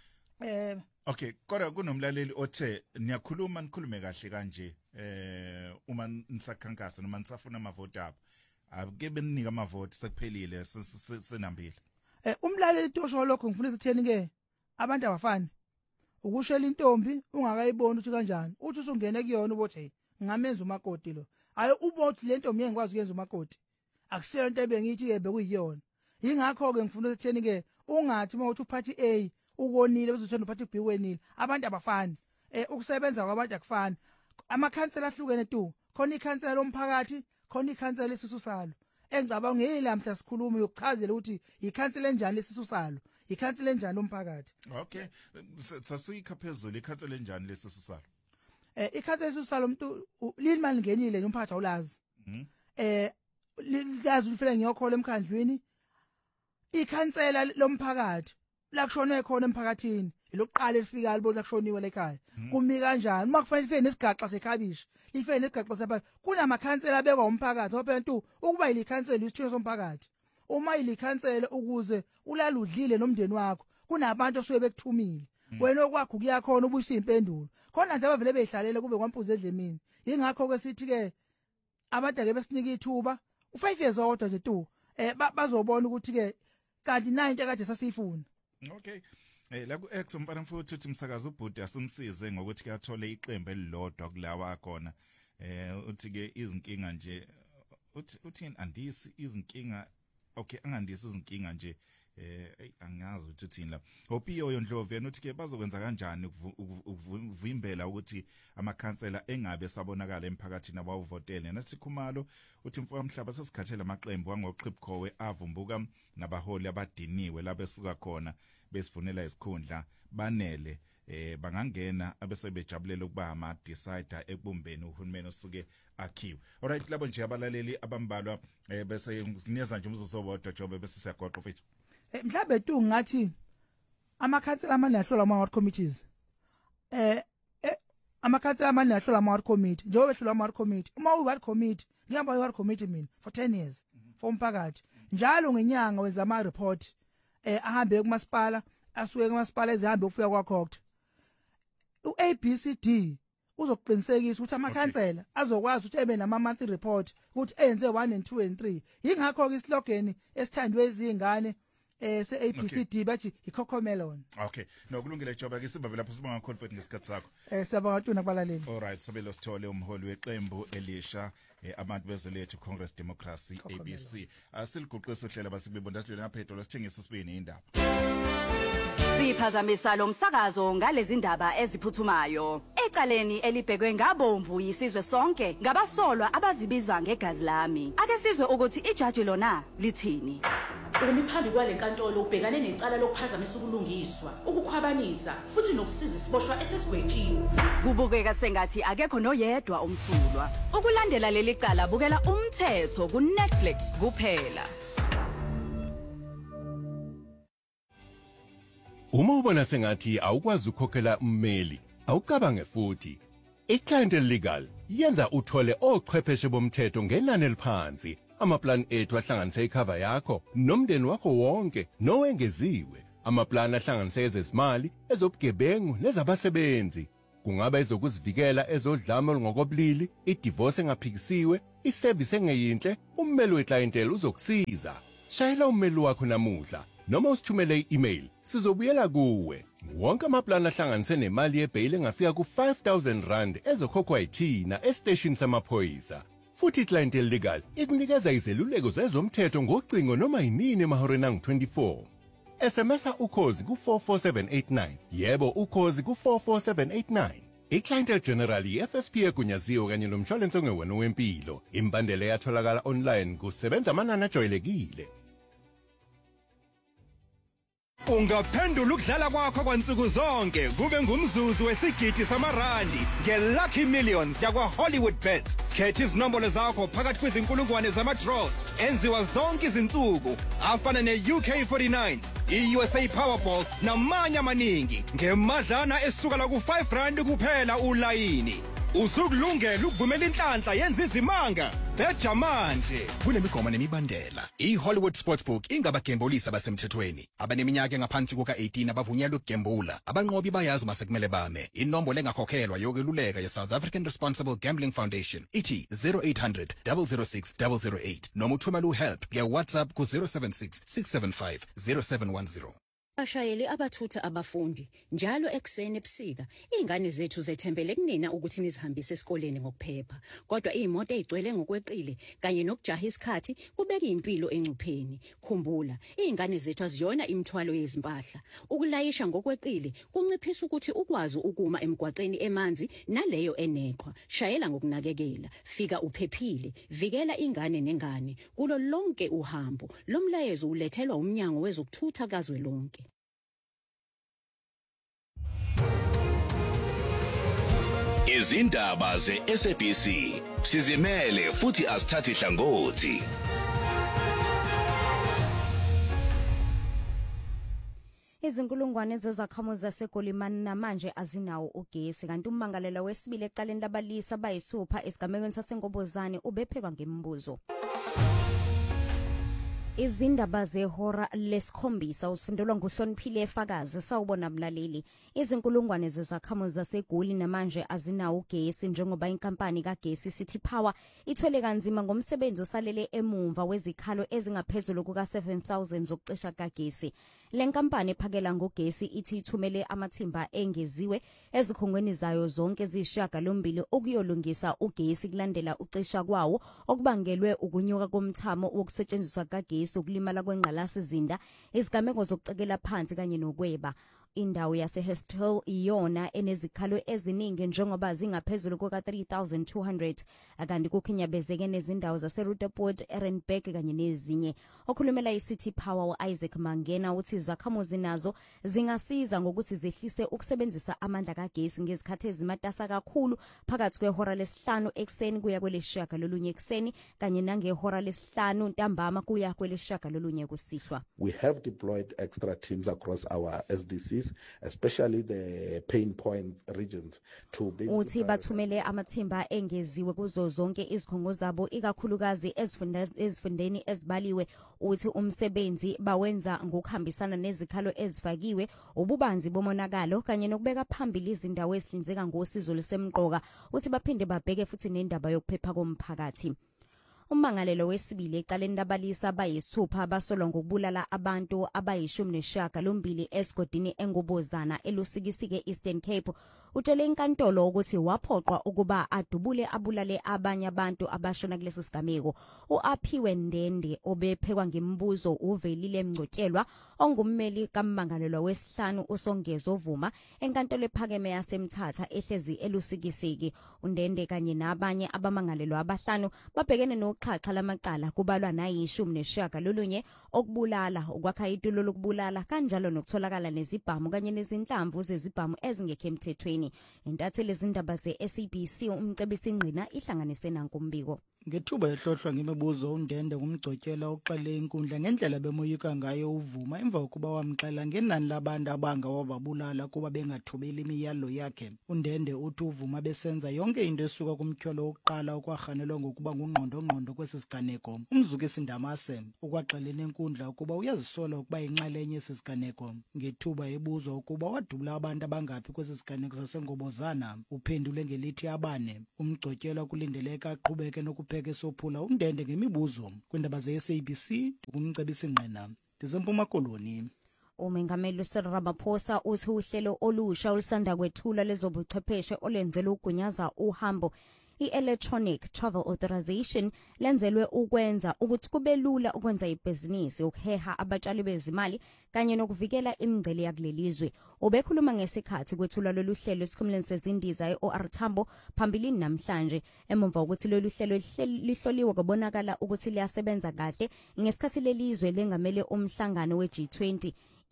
Speaker 2: okay kodwa kunomlaleli othe nikhulume kahle kanje uma nisakhankasa noma nisafuna amavote abo ake benika amavote sekuphelile senambile
Speaker 7: umlaleli tosho lokho ngifuna ukutheni ke abantu abafani ukushela intombi ungakayiboni ukuthi kanjani uthi usungene kuyona ubothi ngamenza umakoti lo hayi ubothi le ntombi ngikwazi ukuyenza umakoti akusiyona into ebengithi ke bekuyiyona yingakho ke ngifuna ukutheni ke ungathi uma uthi uphathi A ukonile bese uthanda uphathi B wenile abantu abafani ukusebenza kwabantu akufani amakhansela ahlukene tu khona ikhansela lomphakathi khona ikhansela lesisu salo engicabanga ngelamhla sikhuluma yokuchazela ukuthi ikhansela enjani lesisu salo ikhansela enjani lomphakathi
Speaker 2: okay sasuyikha phezulu ikhansela enjani lesisu salo
Speaker 7: ikhansela lesisu salo umuntu limali ngenile nomphakathi awulazi liyazi ulifele ngiyokhola emkhandlwini ikhansela lomphakathi la kushone khona emphakathini lokuqala elifika libo la kushoniwe lekhaya kumi kanjani uma kufanele ife nesigaxa sekhabishi ife nesigaxa sepha kunamakhansela abekwa umphakathi ngoba phela ukuba ilikhansela isithiyo somphakathi uma ilikhansela ukuze ulala udlile nomndeni wakho kunabantu osuke bekuthumile wena okwakho kuyakhona ubuyisa impendulo khona nje abavele behlalele kube kwampuze edlemini yingakho ke sithi ke abantu ake besinika ithuba u5 years odwa nje tu bazobona ukuthi ke kanti nayo into kade sasifuna
Speaker 2: okay la ku X umpana mfuthu uthi umsakazo ubhuti asimsize ngokuthi kuyathole iqembu elilodwa kulawa khona uthi ke izinkinga nje uthi andisi izinkinga okay angandisi izinkinga nje angazi ukuthi uthini la Opiyo Ndlovu yena uthi ke bazokwenza kanjani ukuvimbela ukuthi amakhansela engabe sabonakala emphakathini abawuvotele nathi Khumalo uthi mfowamhlaba sesikhathele amaqembu wangoQhipkhowe avumbuka nabaholi abadiniwe labesuka khona besifunela isikhundla banele bangangena abesebejabulela ukuba ama decider ekubumbeni uhulumeni osuke akhiwe alright labo nje abalaleli abambalwa bese niyeza nje umzuzu wodwa Jobe bese siyagoqa mfethu
Speaker 7: mhlambe tu ngathi amakhansela amane ahlola ama committees amakhansela amane ahlola ama committee njengoba ehlola ama committee uma uyi committee ngihamba uyi committee mina for 10 years for umphakathi njalo ngenyanga wenza ama report ahambe kumasipala asuke kumasipala ezihambe ukufika kwakhokho uABCD uzokuqinisekisa ukuthi amakhansela azokwazi ukuthi ebe nama monthly report ukuthi enze 1 and 2 and 3 yingakho ke islogan esithandwe izingane se-ABCD bathi iCocomelon
Speaker 2: okay nokulungile Jobe ke sibabe lapho sibonga confident ngesikhathi sakho
Speaker 7: siyabonga tuna kubalaleli
Speaker 2: alright sabelo sithole umholi weqembu elisha abantu bezolethu Congress Democracy ABC asiliguqisa uhlela basibebondathile ngaphedo lesithengisa sibini indaba
Speaker 11: siphazamisa lo msakazo ngalezi ndaba eziphuthumayo ecaleni elibhekwe ngabomvu yisizwe sonke ngabasolwa abazibiza ngegazi lami ake sizwe ukuthi ijaji lona lithini
Speaker 12: umi phambi kwalenkantolo ubhekane necala lokuphazamisa ubulungiswa, ukukhwabanisa futhi nokusiza isiboshwa esesigwetshiwe.
Speaker 11: Kubukeka sengathi akekho noyedwa omsulwa. Ukulandela leli cala bukela Umthetho ku Netflix kuphela.
Speaker 13: Uma ubona sengathi awukwazi ukukhokhela ummeli, awucabange futhi. iClientele Legal yenza uthole ochwepheshe bomthetho ngenani eliphansi. Amaplan ethu ahlanganise icover yakho nomndeni wakho wonke nowengeziwe. Amaplan ahlanganise ezezimali, ezobugebengu nezabasebenzi. Kungaba ezokuzivikela ezodlame olungokobulili, idivorce engaphikisiwe, iservice engeyinhle, ummeli weClientele uzokusiza. Shayela ummeli wakho namuhla noma usithumele i-email, sizobuyela kuwe. Wonke amaplan ahlanganise nemali yebail engafika ku R5,000 ezokhokhwa yithina estation samaphoyisa. Futhi iClientele Legal ikunikeza izeluleko zezomthetho ngocingo noma yinini emahoreni angu-24. SMS ukhozi ku44789. Yebo, ukhozi ku44789. iClientele General FSP egunyaziwe kanye nomshwalense ongewena wempilo. Imbandela yatholakala online kusebenza amanani ajwayelekile.
Speaker 14: Ungaphendula ukudlala kwakho kwansuku zonke kube ngumzuzu wesigidi samarandi ngeLucky Millions yakwa Hollywoodbets. Khetha izinombolo zakho phakathi kwezinkulungwane zama-draws enziwa zonke izinsuku afana ne-UK49, i-USA Powerball namanye amaningi ngemadlana esukela ku R5 kuphela ulayini. Usukulungela ukuvumela inhlanhla yenza izimanga. Beja manje kunemigomo nemibandela. iHollywood Sportsbook ingabagembulisi abasemthethweni. Abaneminyaka engaphansi kuka-18 abavunyelwe ukugembula. Abanqobi bayazi masekumele bame. Inombolo engakhokhelwa yokweluleka ye-South African Responsible Gambling Foundation ithi 0800 006 008 noma uthumela uhelp via WhatsApp ku 076 675 0710.
Speaker 15: Bashayeli abathutha abafundi njalo ekseni ebusika ingane zethu zethembele kunina ukuthi nizihambise esikoleni ngokuphepha, kodwa izimoto ezigcwele ngokweqile kanye nokujaha isikhathi kubeka impilo engcupheni. Khumbula, izingane zethu aziyona imithwalo yezimpahla. Ukulayisha ngokweqile kunciphisa ukuthi ukwazi ukuma emgwaqeni emanzi naleyo eneqhwa. Shayela ngokunakekela, fika uphephile, vikela ingane nengane kulo lonke uhambo. Lo mlayezo ulethelwa umnyango wezokuthutha kazwelonke.
Speaker 16: Izindaba ze-SABC sizimele futhi asithathi hlangothi.
Speaker 3: Izinkulungwane zezakhamuzi zaseGolimani namanje azinawo ugesi, kanti ummangalelwa wesibili ecaleni labalisa bayisupha esigamekweni saseNgobozane ubephekwa ngemibuzo. Izindaba zehora lesikhombisa usifundelwa nguHloniphile Efakazi. Sawubona mlaleli. Izinkulungwane zezakhamuzi zaseGoli namanje azinawo ugesi njengoba inkampani kaGesi City Power ithwele kanzima ngomsebenzi osalele emumva wezikhalo ezingaphezulu kuka 7,000 zokucisha kagesi. Le nkampani ephakela ngogesi ithi ithumele amathimba engeziwe ezikhungweni zayo zonke zishiyagalombili ukuyolungisa ugesi kulandela ucisha kwawo okubangelwe ukunyuka komthamo wokusetshenziswa kagesi, ukulimala kwengqalasizinda, izigameko zokucekela phansi kanye nokweba. Indawo yaseHestel iyona enezikhalo eziningi njengoba zingaphezulu kuka 3,200, kanti kukhinyabezeke nezindawo zaseRuderpoort, Ehrenberg kanye nezinye. Okhulumela iCity Power uIsaac Mangena uthi izakhamuzi nazo zingasiza ngokuthi zehlise ukusebenzisa amandla kagesi ngezikhathi ezimatasa kakhulu phakathi kwehora lesihlanu ekseni kuya kwelesishiyagalolunye ekseni kanye nangehora lesihlanu ntambama kuya kwelesishiyagalolunye kusihlwa.
Speaker 17: We have deployed extra teams across our SDCs, especially the pain point regions, to be
Speaker 3: uthi bathumele amathimba engeziwe kuzo zonke izikhungo zabo ikakhulukazi ezifundeni ezibaliwe. Uthi umsebenzi bawenza ngokuhambisana nezikhalo ezifakiwe, ububanzi bomonakalo kanye nokubeka phambili izindawo ezihlinzeka ngosizo lusemqoka. Uthi baphinde babheke futhi nendaba yokuphepha komphakathi. Ummangalelo wesibili ecaleni labalisa bayisupha basolwa ngokubulala abantu abayishumi esigodini eNgobozana elusikisike Eastern Cape. Utshele inkantolo ukuthi waphoqwa ukuba adubule abulale abanye abantu abashona kulesi sigameko. Uaphiwe Ndende obephekwa ngemibuzo uvelile Mngcotyelwa ongummeli kammangalelwa wesihlanu usongezo vuma enkantolo ephakeme yaseMthatha ehlezi elusikisiki. Undende kanye nabanye abamangalelwa abahlanu babhekene no iqhaqha lamacala kubalwa nayishumi neshagalolunye okubulala ukwakha itulo lokubulala kanjalo nokutholakala nezibhamu kanye nezinhlamvu zezibhamu ezingekho emthethweni. Intatheli izindaba ze-SABC umcebisi ingqina ihlanganise nanku umbiko.
Speaker 7: Ngethuba ehlohlwa ngemibuzo uNdende kumgcotyela oqale inkundla ngendlela bemoyika ngayo uvuma emva kokuba wamxela ngenani labantu abanga wababulala kuba bengathobeli imiyalo yakhe. uNdende uthi uvuma besenza yonke into esuka kumtyholo oqala okwarhanelwa ngokuba ngungqondo kwesisiganeko. Umzukisi Ndamase ukwaxelene enkundla ukuba uyazisola ukuba inxalenye yesisiganeko. Ngethuba ebuzwa ukuba wadubula abantu abangaphi kwesisiganeko saseNgobozana uphendule ngelithi abane. Umgcotyelwa kulindeleka aqhubeke nokupheka esophula uNdende ngemibuzo kwindaba ze-SABC ukumcebisa ingqina. Ndizempuma Koloni.
Speaker 3: Umengameli Cyril Ramaphosa uthi uhlelo olusha olusanda kwethula lezobuchwepheshe olenzele ugunyaza uhambo i-Electronic Travel Authorization lenzelwe ukwenza ukuthi kube lula ukwenza ibhizinisi ukuheha abatshali bezimali kanye nokuvikela imingcele yakulelizwe. Ubekhuluma ngesikhathi kwethula lolu hlelo esikhumuleni sezindiza e-OR Tambo phambilini namhlanje emva ukuthi lolu hlelo lihloliwe kubonakala ukuthi liyasebenza kahle ngesikhathi lelizwe lengamele umhlangano we-G20.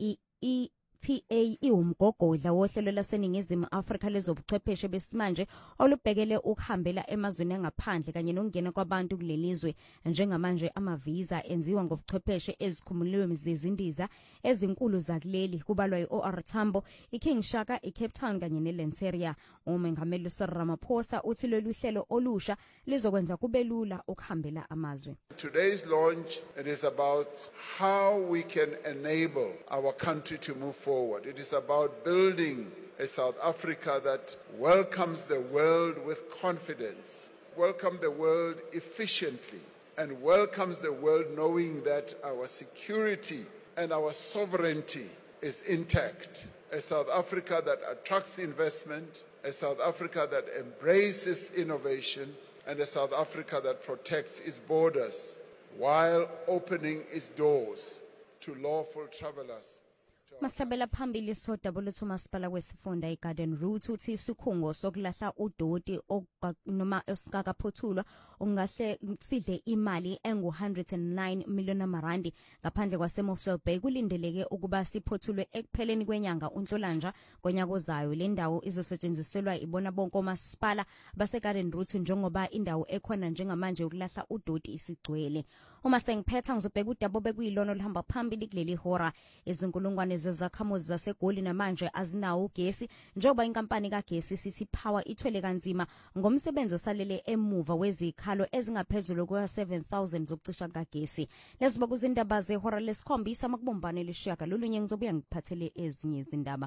Speaker 3: TA iwumgogodla wohlelo laseningizimu Afrika lezobuchwepheshe besimanje olubhekele ukuhambela emazweni angaphandle kanye nokungena kwabantu kulelizwe. Njengamanje amavisa enziwa ngobuchwepheshe ezikhumulweni zezindiza ezinkulu zakuleli kubalwa i-OR Tambo, iKing Shaka, iCape Town kanye neLenseria. Umengameli Cyril Ramaphosa uthi lolu hlelo olusha lizokwenza kube lula ukuhambela amazwe.
Speaker 18: Today's launch, it is about how we can enable our country to move forward. It is about building a South Africa that welcomes the world with confidence, welcomes the world efficiently, and welcomes the world knowing that our security and our sovereignty is intact. A South Africa that attracts investment, a South Africa that embraces innovation, and a South Africa that protects its borders while opening its doors to lawful travelers.
Speaker 3: Maslabela phambili sodabulo uMasipala wesifunda eGarden Route uthi isikhungo sokulahla udoti noma esikakaphothulwa ungahle sidle imali engu109 million rand ngaphandle kwaseMossel Bay kulindeleke ukuba siphothulwe ekupheleni kwenyanga uNhlolanja konyaka ozayo. Le ndawo izosetshenziselwa ibona bonke omasipala baseGarden Route njengoba indawo ekhona njengamanje ukulahla udoti isigcwele. Uma sengiphetha ngizobheka udabo bekuyilona olihamba phambili kuleli hora. Izinkulungwane zezakhamuzi zaseGoli namanje azinawo ugesi njengoba inkampani kagesi City Power ithwele kanzima ngomsebenzi osalele emuva wezikhalo ezingaphezulu kwa-7,000 zokucisha kagesi. Lesiba kuzindaba zehora lesikhombisa makubumbane leshiyaga lolunye ngizobuya ngiphathele ezinye izindaba.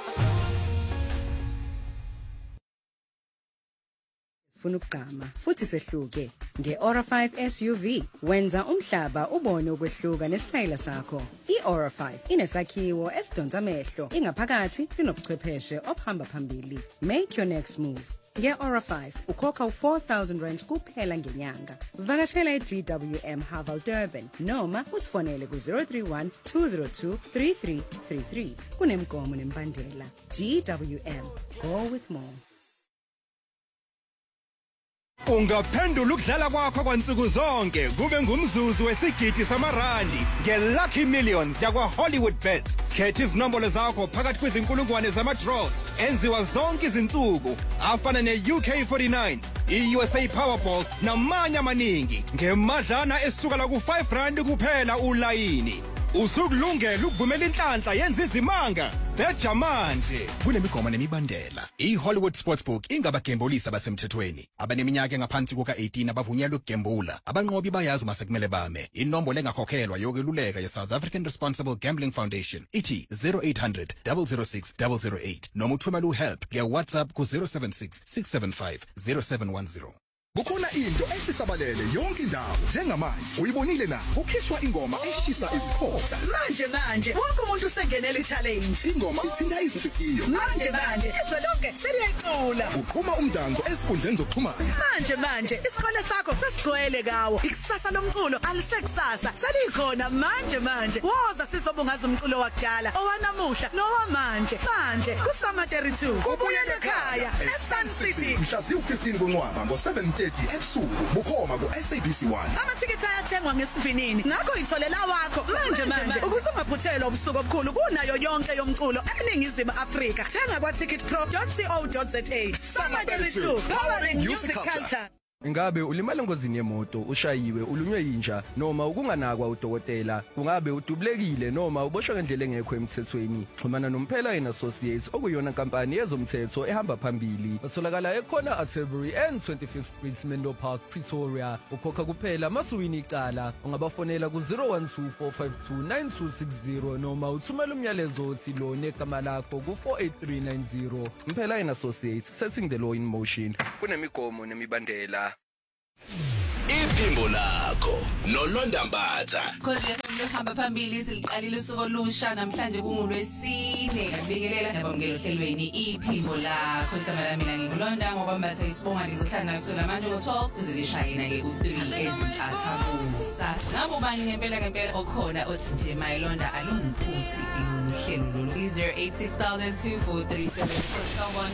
Speaker 19: Sifuna ukugqama futhi sehluke nge-Aura 5 SUV wenza umhlaba ubone ukwehluka nesitayela sakho. I-Aura 5 inesakhiwo esidonsa amehlo, ingaphakathi inobuchwepheshe obuhamba phambili. Make your next move. Nge-Aura 5 ukhokha u4,000 kuphela ngenyanga. Vakashela eGWM Haval Durban noma usifonele ku-031 202 3333. Kunemgomo nembandela. GWM, go with more.
Speaker 14: Ungaphendula ukudlala kwakho kwansuku zonke kube ngumzuzu wesigidi samarandi ngeLucky Millions yakwa Hollywood Bets. Khetha izinombolo zakho phakathi kwezinkulungwane zama-draws enziwa zonke izinsuku afana ne-UK49, i-USA Powerball namanye amaningi ngemadlana esuka la ku-R5 kuphela ulayini. Usukulungela ukuvumela inhlanhla yenza izimanga. Betha manje kunemigomo nemibandela. I-Hollywood Sportsbook ingabagembulisi abasemthethweni. Abaneminyaka engaphansi kuka-18 abavunyelwe ukugembula. Abanqobi bayazi masekumele bame. Inombolo engakhokhelwa yokweluleka ye-South African Responsible Gambling Foundation ithi 0800 006 008 noma uthumela uhelp nge-WhatsApp ku-076 675 0710.
Speaker 20: Kukhona into esisabalele yonke indawo njengamanje uyibonile na kukhishwa ingoma eshisa isikhotha
Speaker 21: manje wonke umuntu usengenele i-challenge
Speaker 20: ingoma ithinta izinhliziyo
Speaker 21: manje izwe lonke seliyayicula
Speaker 20: uqhuma umdanso esikhundleni zokuxhumana
Speaker 21: manje isikole sakho sesigcwele kawo ikusasa lomculo alisekusasa selikhona manje woza sizobungaza umculo wakudala owanamuhla nowamanje ku-Summer 32 kubuyele ekhaya eSun City
Speaker 20: mhla ziwu-15 kuNcwaba ngo-7 9:30 ebusuku bukhoma ku SABC 1.
Speaker 21: Amathikithi ayathengwa ngesivinini. Ngakho itholela wakho manje ukuze ungaphuthelwa ubusuku obukhulu kunayo yonke yomculo eNingizimu Afrika. Thenga kwa ticketpro.co.za. Summer 32 powering music culture.
Speaker 4: Ingabe ulimala engozini yemoto, ushayiwe, ulunywe yinja noma ukunganakwa udokotela, ungabe udubulekile noma uboshwe ngendlela engekho emthethweni? Xhumana noMphela and Associates okuyona inkampani yezomthetho ehamba phambili. Batholakala ekhona Atterbury and 25th Street Menlo Park, Pretoria. Ukhokha kuphela masuwini icala. Ungabafonela ku 0124529260 noma uthumela umyalezo othi lo negama lakho ku 48390. Mphela and Associates, setting the law in motion. Kunemigomo nemibandela.
Speaker 16: Iphimbo lakho noLonda Mbatha.
Speaker 22: Khosi FM hamba phambili siliqalile usuku olusha namhlanje kungolwesine ngabikelela nabamukelo hlelweni iphimbo lakho igama lami mina ngingulonda ngoba Mbatha isibonga lizohlala kusula manje ngo12 kuzolishayina ke ku3 ezintasabusa. Ngabo bani ngempela okhona othi nje mayilonda alungiphuthi uhlelo lolu 08602437 someone.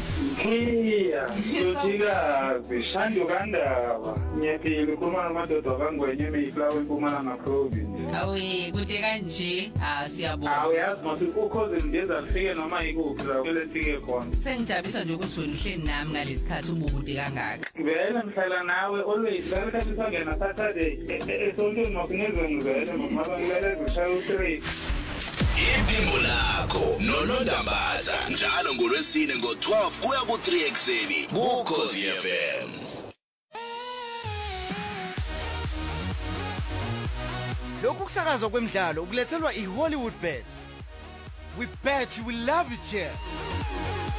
Speaker 23: Kuthika bishando kandaba. Ngiyaphila ukukhuluma namadoda kangwenye eMayflower eMpumalanga Province.
Speaker 22: Awu kude kanje siyabonga.
Speaker 23: Awu yazi mase ukhoze ndiyeza lifike noma ikuphi la kule lifike khona.
Speaker 22: Sengijabulisa nje ukuthi wena uhleli nami ngalesikhathi ubukude kangaka.
Speaker 23: Vele ngihlala nawe always ngalekhathi sangena Saturday esontweni makunezwe ngivele ngoba ngilele ngishaya u3.
Speaker 16: Iphimbo lakho noLonda Mbatha njalo ngolwesine ngo12 kuya ku3 ekseni kuKhosi FM.
Speaker 24: Lokhu kusakazwa kwemidlalo ukulethelwa iHollywood Bet. We bet you will love it here.